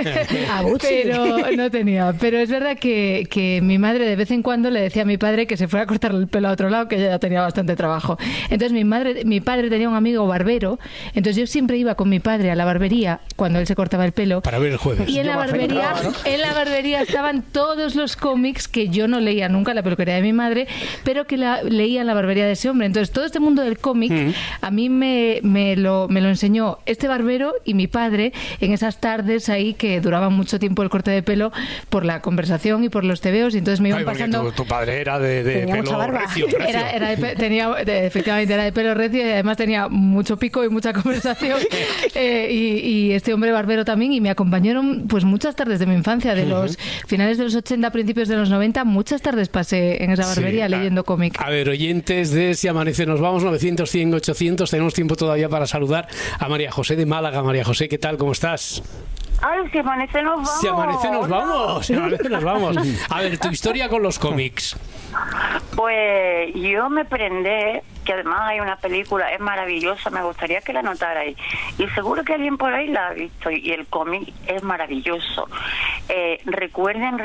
no tenía. Pero es verdad que mi madre de vez en cuando le decía a mi padre que se fuera a cortar el pelo a otro lado, que ya tenía bastante trabajo. Entonces mi padre tenía un amigo barbero, entonces yo siempre iba con mi padre a la barbería cuando él se cortaba el pelo. Para ver el jueves. Y en la barbería estaban todos los cómics que yo no leía nunca en la peluquería de mi madre, pero que leía en la barbería de ese hombre. Entonces todo este mundo del cómic a mí me lo enseñó este barbero y mi padre en esas tardes ahí que duraban mucho tiempo el corte de pelo por la conversación y por los tebeos, y entonces me iban pasando... Tu padre era de pelo recio. Efectivamente era de pelo recio y además tenía mucho pico y mucha conversación y este hombre barbero también, y me acompañaron pues muchas tardes de mi infancia, de los finales de los 80, principios de los 90, 80 muchas tardes pasé en esa barbería leyendo cómic. A ver, oyentes de Si Amanece Nos Vamos, 900, 100, 800, tenemos tiempo todavía para saludar a María José de Málaga. María José, ¿qué tal? ¿Cómo estás? Ay, si amanece nos vamos. Si amanece nos vamos. Si amanece nos vamos. A ver, tu historia con los cómics. Pues yo me prendé, que además hay una película, es maravillosa, me gustaría que la notarais. Y seguro que alguien por ahí la ha visto, y el cómic es maravilloso. Recuerden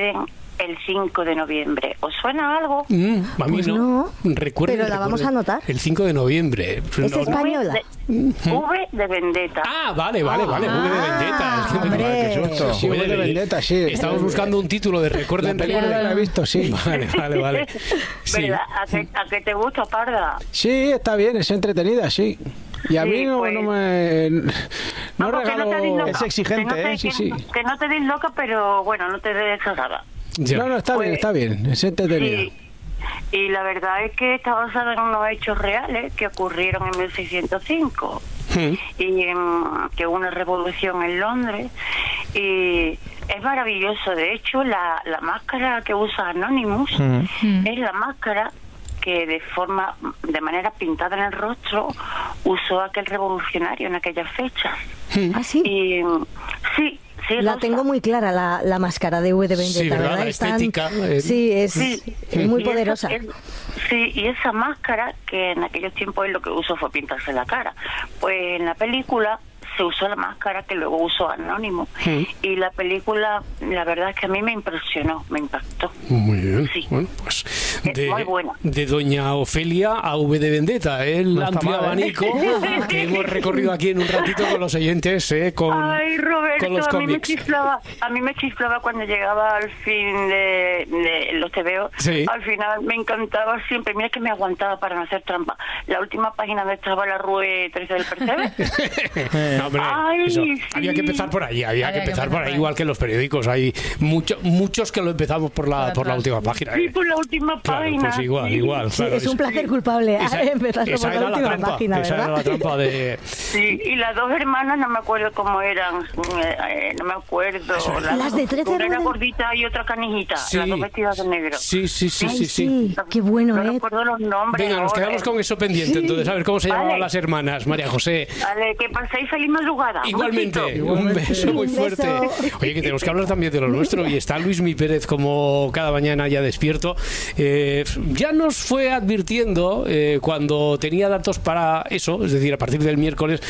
el 5 de noviembre. ¿Os suena algo? A mí pues no. Recuerden, la vamos a anotar. El 5 de noviembre. ¿Es española? V de Vendetta. Ah, vale. V de Vendetta. Hombre. Qué susto. Sí, V de Vendetta, sí. Estamos buscando un título de Recuerden. La he visto, sí. Vale. Sí. ¿Verdad? ¿A qué te gusta, Parda? Sí, está bien, es entretenida, sí. Y a mí no me... No regalo... Es exigente, sí. Que no te des loca, pero bueno, no te des nada. No, está bien, es entretenida. Y la verdad es que está basada en unos hechos reales que ocurrieron en 1605 y que hubo una revolución en Londres, y es maravilloso. De hecho, la máscara que usa Anonymous es la máscara que de manera pintada en el rostro usó aquel revolucionario en aquellas fechas. ¿Ah, sí? Y, sí, la tengo muy clara, la máscara de V de Vendetta, sí, ¿verdad? La estética. Sí, es muy poderosa. Y esa máscara, que en aquellos tiempos es lo que usó fue pintarse la cara. Pues en la película se usó la máscara que luego usó Anónimo. Y la película, la verdad es que a mí me impresionó, me impactó. Muy bien. Sí. Bueno, pues muy buena. De Doña Ofelia a V de Vendetta, el no amplio abanico que hemos recorrido aquí en un ratito con los oyentes, Ay, Roberto, con los cómics. A mí me chiflaba cuando llegaba al fin de los TVO. Sí. Al final me encantaba siempre. Mira que me aguantaba para no hacer trampa. La última página donde estaba la Rue 13 del Percebe. No, hombre, había que empezar por ahí, igual que en los periódicos. Hay muchos que lo empezamos por la última página. Sí, por la última página. Pues igual. Sí, claro, es un placer culpable empezar por la última página, esa ¿verdad? era la trampa de... Sí, y las dos hermanas no me acuerdo cómo eran, no me acuerdo. Las de 13. Una era gordita y otra canijita, las dos vestidas de negro. Sí. Qué bueno, no recuerdo los nombres. Venga, nos quedamos con eso pendiente, entonces, a ver cómo se llamaban las hermanas, María José. Vale, que paséis feliz madrugada. Igualmente, un beso muy fuerte. Oye, que tenemos que hablar también de lo nuestro, y está Luismi Pérez como cada mañana ya despierto. Ya nos fue advirtiendo cuando tenía datos para eso, es decir, a partir del miércoles,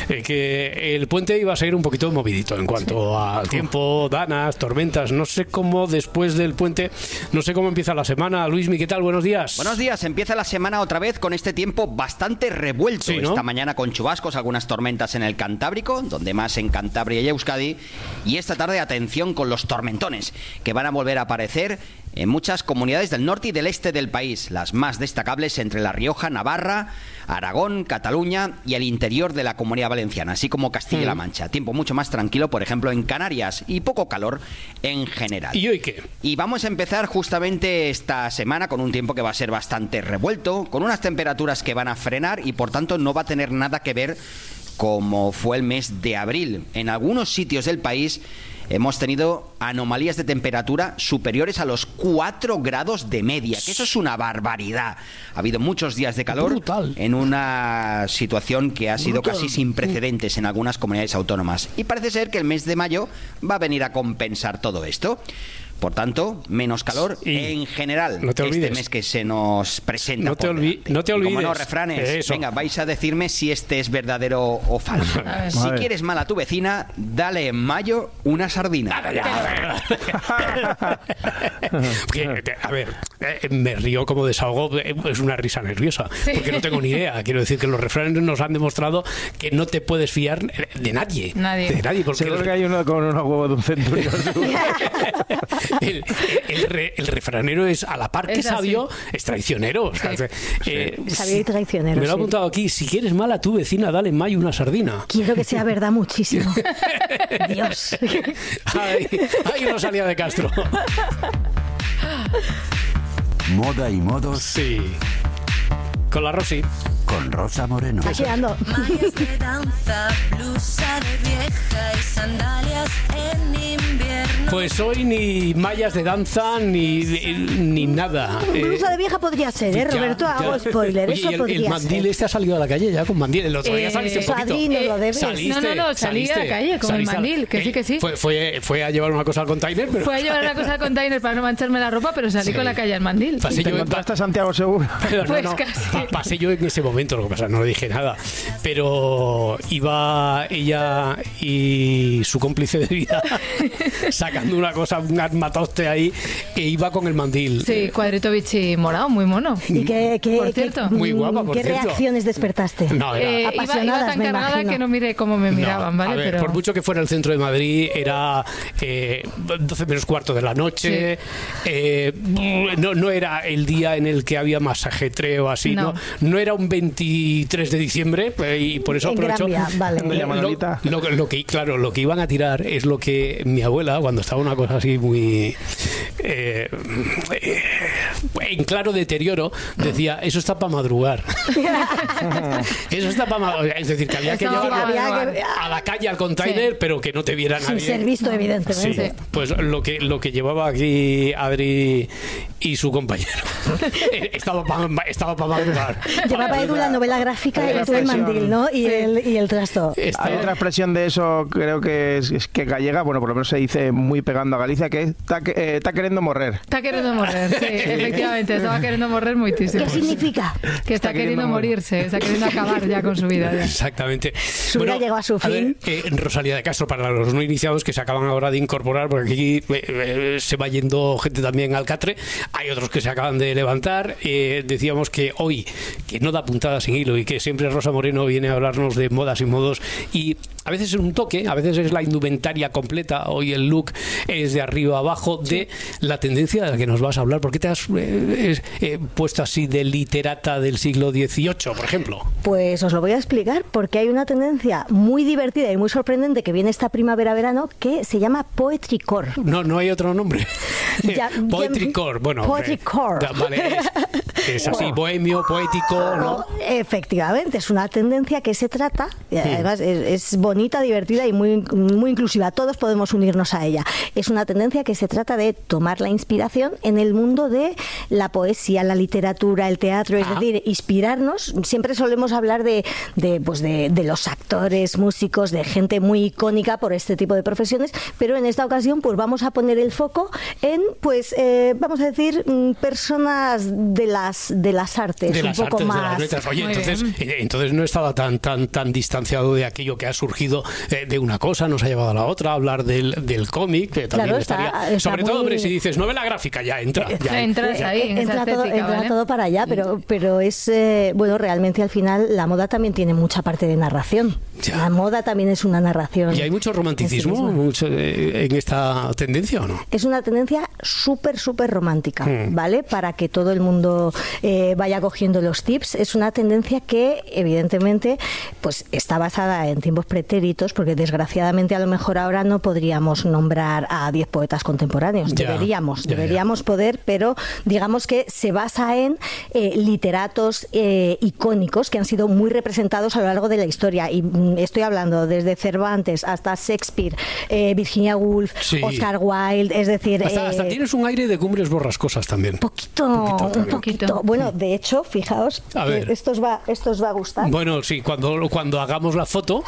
que el puente iba a ser un poquito movidito en cuanto al tiempo, danas, tormentas. No sé cómo después del puente, no sé cómo empieza la semana. Luismi, ¿qué tal? Buenos días. Buenos días, empieza la semana otra vez con este tiempo bastante revuelto. Sí, ¿no? Esta mañana con chubascos, algunas tormentas en el Cantábrico, donde más en Cantabria y Euskadi, y esta tarde atención con los tormentones, que van a volver a aparecer en muchas comunidades del norte y del este del país, las más destacables entre La Rioja, Navarra, Aragón, Cataluña y el interior de la Comunidad Valenciana, así como Castilla-La Mancha. Tiempo mucho más tranquilo, por ejemplo, en Canarias, y poco calor en general. ¿Y hoy qué? Y vamos a empezar justamente esta semana con un tiempo que va a ser bastante revuelto, con unas temperaturas que van a frenar y por tanto no va a tener nada que ver como fue el mes de abril. En algunos sitios del país hemos tenido anomalías de temperatura superiores a los 4 grados de media, que eso es una barbaridad. Ha habido muchos días de calor en una situación que ha sido casi sin precedentes en algunas comunidades autónomas. Y parece ser que el mes de mayo va a venir a compensar todo esto. Por tanto, menos calor en general. No te olvides. Este mes que se nos presenta. No te olvides. Como no, refranes. Eso. Venga, vais a decirme si este es verdadero o falso. Si quieres mal a tu vecina, dale en mayo una sardina. A ver, me río como desahogo, es una risa nerviosa, porque no tengo ni idea. Quiero decir que los refranes nos han demostrado que no te puedes fiar de nadie. De nadie, porque seguro que hay uno con unos huevos de un centurión. El refranero es a la par que sabio, es traicionero. Sabio y traicionero. Me lo he apuntado aquí. Si quieres mal a tu vecina, dale en mayo una sardina. Quiero que sea verdad muchísimo. Dios. Ay, Rosalía de Castro. Moda y modos. Sí. Con la Rosy. con Rosa Moreno. Aquí ando. Mallas de danza, blusa de vieja y sandalias en invierno. Pues hoy ni mallas de danza ni nada. Blusa de vieja podría ser, Roberto, hago spoiler. Oye, eso podría el mandil ser. este ha salido a la calle ya con mandil. El otro día saliste un poquito. Sadí, no lo debes. Salí a la calle con el mandil, que sí. Fue a llevar una cosa al container, pero... Fue a llevar una cosa al container para no mancharme la ropa, pero salí con la calle al mandil. ¿Te encontraste a Santiago Seguro? Pues casi. Pasé yo en ese momento, lo que pasa, no le dije nada. Pero iba ella y su cómplice de vida sacando una cosa, un armatoste ahí, e iba con el mandil. Sí, cuadrito bichi morado, muy mono. ¿Y por cierto? Muy guapa, por ¿Qué cierto. reacciones despertaste? No, iba tan cargada que no miré cómo me miraban, ¿vale? A ver, pero... por mucho que fuera el centro de Madrid, era 12 menos cuarto de la noche. Sí. No era el día en el que había más ajetreo así, no era un 23 de diciembre, y por eso aprovecho. Vale. Lo que iban a tirar es lo que mi abuela, cuando estaba una cosa así muy en claro deterioro, decía: eso está para madrugar. Eso está para madrugar. Es decir, que había que llevarlo a la calle, al container, pero que no te viera nadie. Sin ser visto, evidentemente. Sí. Pues lo que llevaba aquí Adri y su compañero estaba para madrugar. Llevaba Edu la novela gráfica y tú el mandil, ¿no? Y el trasto. Hay otra expresión de eso, creo que es que gallega, bueno, por lo menos se dice muy pegando a Galicia, que está queriendo morrer. Está queriendo morrer, sí, efectivamente, estaba queriendo morrer muchísimo. ¿Qué significa? Que está queriendo morirse, está queriendo acabar ya con su vida. Ya. Exactamente. Su vida llegó a su fin. Rosalía de Castro, para los no iniciados que se acaban ahora de incorporar, porque aquí se va yendo gente también al catre, hay otros que se acaban de levantar. Decíamos que hoy, que no da puntada sin hilo y que siempre Rosa Moreno viene a hablarnos de modas y modos, y a veces es un toque, a veces es la indumentaria completa. Hoy el look es de arriba a abajo de la tendencia de la que nos vas a hablar. ¿Por qué te has puesto así de literata del siglo XVIII, por ejemplo? Pues os lo voy a explicar, porque hay una tendencia muy divertida y muy sorprendente que viene esta primavera-verano que se llama Poetry Core. No hay otro nombre. Poetry Core, bueno. Poetry Core. Vale, es así, bohemio, poético, ¿no? Efectivamente, es una tendencia que se trata, y además es bonita, divertida y muy, muy inclusiva. Todos podemos unirnos a ella. Es una tendencia que se trata de tomar la inspiración en el mundo de la poesía, la literatura, el teatro, es decir, inspirarnos. Siempre solemos hablar de los actores, músicos, de gente muy icónica por este tipo de profesiones, pero en esta ocasión pues vamos a poner el foco en, vamos a decir, personas de las artes, de un las poco artes, más. De las letras. Oye, entonces no estaba tan distanciado de aquello que ha surgido de una cosa, nos ha llevado a la otra, a hablar del cómic, que también estaría. Sobre todo, hombre, si dices novela gráfica, ya entra. Entras ahí, entra todo para allá, pero es bueno, realmente al final la moda también tiene mucha parte de narración. Ya. La moda también es una narración. ¿Y hay mucho romanticismo en esta tendencia o no? Es una tendencia súper romántica, ¿vale? Para que todo el mundo vaya cogiendo los tips. Es una tendencia que evidentemente pues está basada en tiempos pretéritos, porque desgraciadamente a lo mejor ahora no podríamos nombrar a 10 poetas contemporáneos. Deberíamos poder, pero digamos que se basa en literatos icónicos que han sido muy representados a lo largo de la historia, y estoy hablando desde Cervantes hasta Shakespeare, Virginia Woolf, Oscar Wilde, es decir... Hasta tienes un aire de Cumbres Borrascosas también. Un poquito. Bueno, de hecho, fijaos, esto os va a gustar. Bueno, sí, cuando hagamos la foto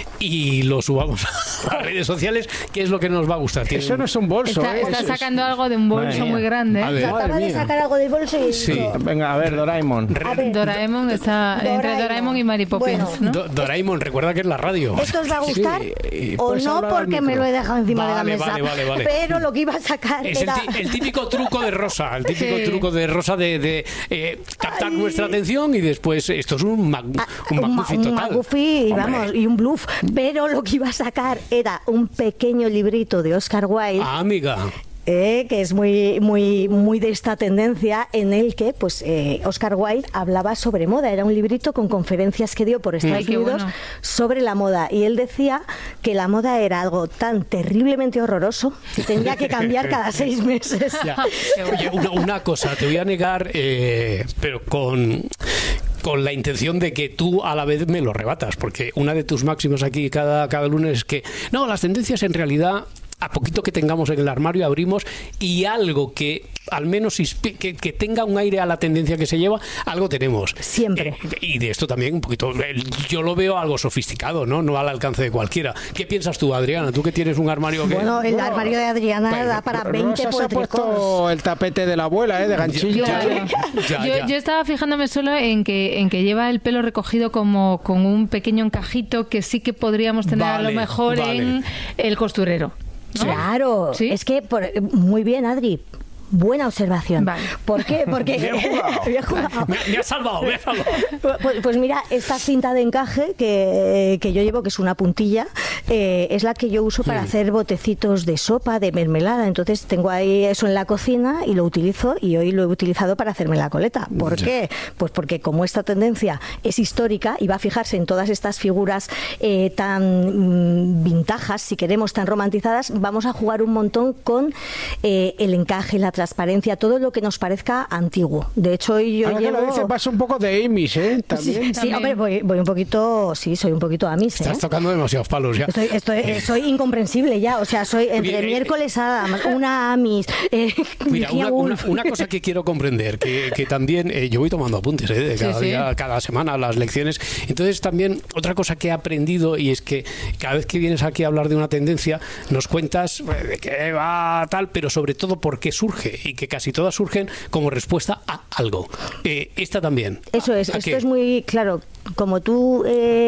y lo subamos a las redes sociales, ¿qué es lo que nos va a gustar? Eso no es un bolso. Está sacando algo de un bolso muy grande. Acaba de sacar algo del bolso y... Sí. Venga, a ver, Doraemon. Doraemon está entre Doraemon y Mary Poppins, ¿no? Doraemon, recuerda que es la radio. ¿Esto os va a gustar? O no, porque me lo he dejado encima de la mesa. Vale. Pero lo que iba a sacar es era... el típico truco de Rosa. El típico truco de Rosa de captar nuestra atención, y después esto es un McGuffin total. Un McGuffin, vamos, y un bluff. Pero lo que iba a sacar era un pequeño librito de Oscar Wilde. Amiga. Que es muy de esta tendencia, en el que pues Oscar Wilde hablaba sobre moda. Era un librito con conferencias que dio por Estados Unidos sobre la moda, y él decía que la moda era algo tan terriblemente horroroso que tenía que cambiar cada 6 meses. Oye, una cosa, te voy a negar, pero con con la intención de que tú a la vez me lo rebatas, porque una de tus máximas aquí cada lunes es que no, las tendencias en realidad, a poquito que tengamos en el armario, abrimos y algo que al menos que tenga un aire a la tendencia que se lleva, algo tenemos. Siempre. Y de esto también un poquito, yo lo veo algo sofisticado, no al alcance de cualquiera. ¿Qué piensas tú, Adriana? Tú que tienes un armario que... Bueno, el armario de Adriana da para 20 se ha puesto el tapete de la abuela, de ganchillo. Yo estaba fijándome solo en que lleva el pelo recogido como con un pequeño encajito que sí que podríamos tener a lo mejor en el costurero, ¿no? Claro, ¿sí? Es que muy bien, Adri. Buena observación. Vale. ¿Por qué? Porque bien jugado. Me ha salvado. Pues mira, esta cinta de encaje que yo llevo, que es una puntilla, es la que yo uso para hacer botecitos de sopa, de mermelada. Entonces tengo ahí eso en la cocina y lo utilizo, y hoy lo he utilizado para hacerme la coleta. ¿Por qué? Pues porque como esta tendencia es histórica y va a fijarse en todas estas figuras tan vintajas, si queremos, tan romantizadas, vamos a jugar un montón con el encaje, la transparencia, todo lo que nos parezca antiguo. De hecho, hoy yo llevo... Lo dice, pasa un poco de Amish, ¿eh? ¿También? Sí, hombre, voy un poquito... Sí, soy un poquito Amish, ¿eh? Estás tocando demasiados palos ya. Soy incomprensible ya, o sea, soy entre miércoles Adams, una Amish... Mira, una cosa que quiero comprender, que también... yo voy tomando apuntes, de cada día, cada semana, las lecciones. Entonces, también, otra cosa que he aprendido, y es que cada vez que vienes aquí a hablar de una tendencia, nos cuentas de qué va tal, pero sobre todo por qué surge, y que casi todas surgen como respuesta a algo. Esta también. Eso es, esto es muy claro. Como tú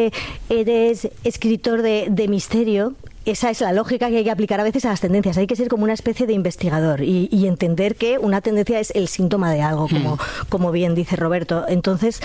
eres escritor de misterio, esa es la lógica que hay que aplicar a veces a las tendencias. Hay que ser como una especie de investigador y entender que una tendencia es el síntoma de algo, como bien dice Roberto. Entonces,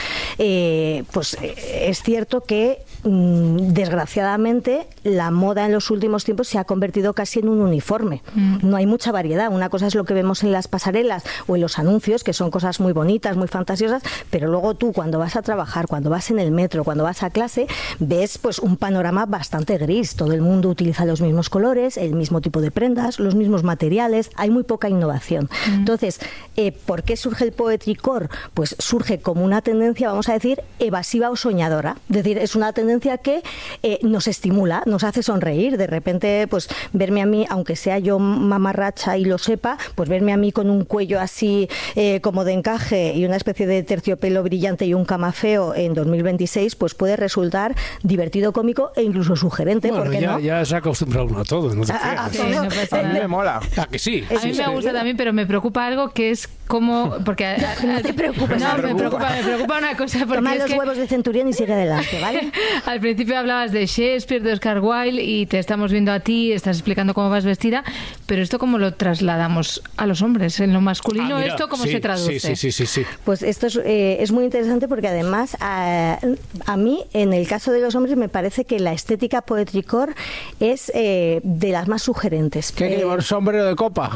pues es cierto que desgraciadamente la moda en los últimos tiempos se ha convertido casi en un uniforme. No hay mucha variedad. Una cosa es lo que vemos en las pasarelas o en los anuncios, que son cosas muy bonitas, muy fantasiosas, pero luego tú, cuando vas a trabajar, cuando vas en el metro, cuando vas a clase, ves pues un panorama bastante gris. Todo el mundo utiliza los mismos colores, el mismo tipo de prendas, los mismos materiales, hay muy poca innovación. Entonces, ¿por qué surge el poetry core? Pues surge como una tendencia, vamos a decir, evasiva o soñadora. Es decir, es una tendencia que nos estimula, nos hace sonreír. De repente, pues verme a mí, aunque sea yo mamarracha y lo sepa, pues verme a mí con un cuello así como de encaje y una especie de terciopelo brillante y un camafeo en 2026, pues puede resultar divertido, cómico e incluso sugerente. Bueno, ¿por qué no? Ya se ha acostumbrado uno a todo, no te creas. A mí me mola. Que sí. A mí me gusta también, pero me preocupa algo que es como... Porque, no te preocupes. No, me preocupa una cosa. Toma los huevos de centurión y sigue adelante, ¿vale? Al principio hablabas de Shakespeare, de Oscar Wilde, y te estamos viendo a ti, estás explicando cómo vas vestida, pero esto ¿cómo lo trasladamos a los hombres? En lo masculino, mira, ¿esto cómo se traduce? Sí. Pues esto es muy interesante porque además a mí, en el caso de los hombres, me parece que la estética poetry core es de las más sugerentes. ¿Qué lleva sombrero de copa?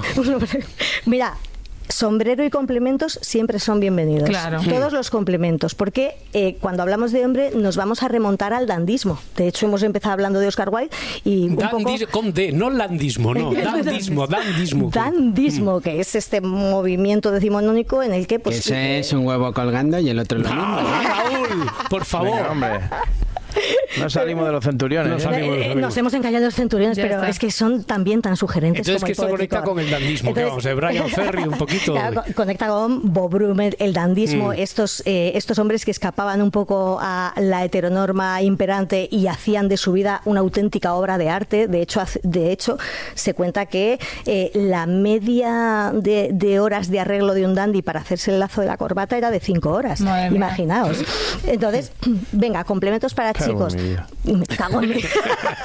Mira, sombrero y complementos siempre son bienvenidos. Claro. Todos los complementos, porque cuando hablamos de hombre nos vamos a remontar al dandismo. De hecho, hemos empezado hablando de Oscar Wilde y con D, no landismo, no, dandismo. Dandismo, que es este movimiento decimonónico en el que... pues ese es un huevo colgando y el otro lo mismo. Raúl, por favor. Venga, hombre. No salimos de los centuriones. Nos hemos encallado de los centuriones, ya pero está. Es que son también tan sugerentes. Entonces, como que esto conecta con el dandismo. Entonces, vamos, de Brian Ferry un poquito. Claro, conecta con Bob Brummel, el dandismo, estos hombres que escapaban un poco a la heteronorma imperante y hacían de su vida una auténtica obra de arte. De hecho se cuenta que la media de horas de arreglo de un dandy para hacerse el lazo de la corbata era de 5 horas. Imaginaos. Entonces, venga, complementos para chicos. Me cago en mí.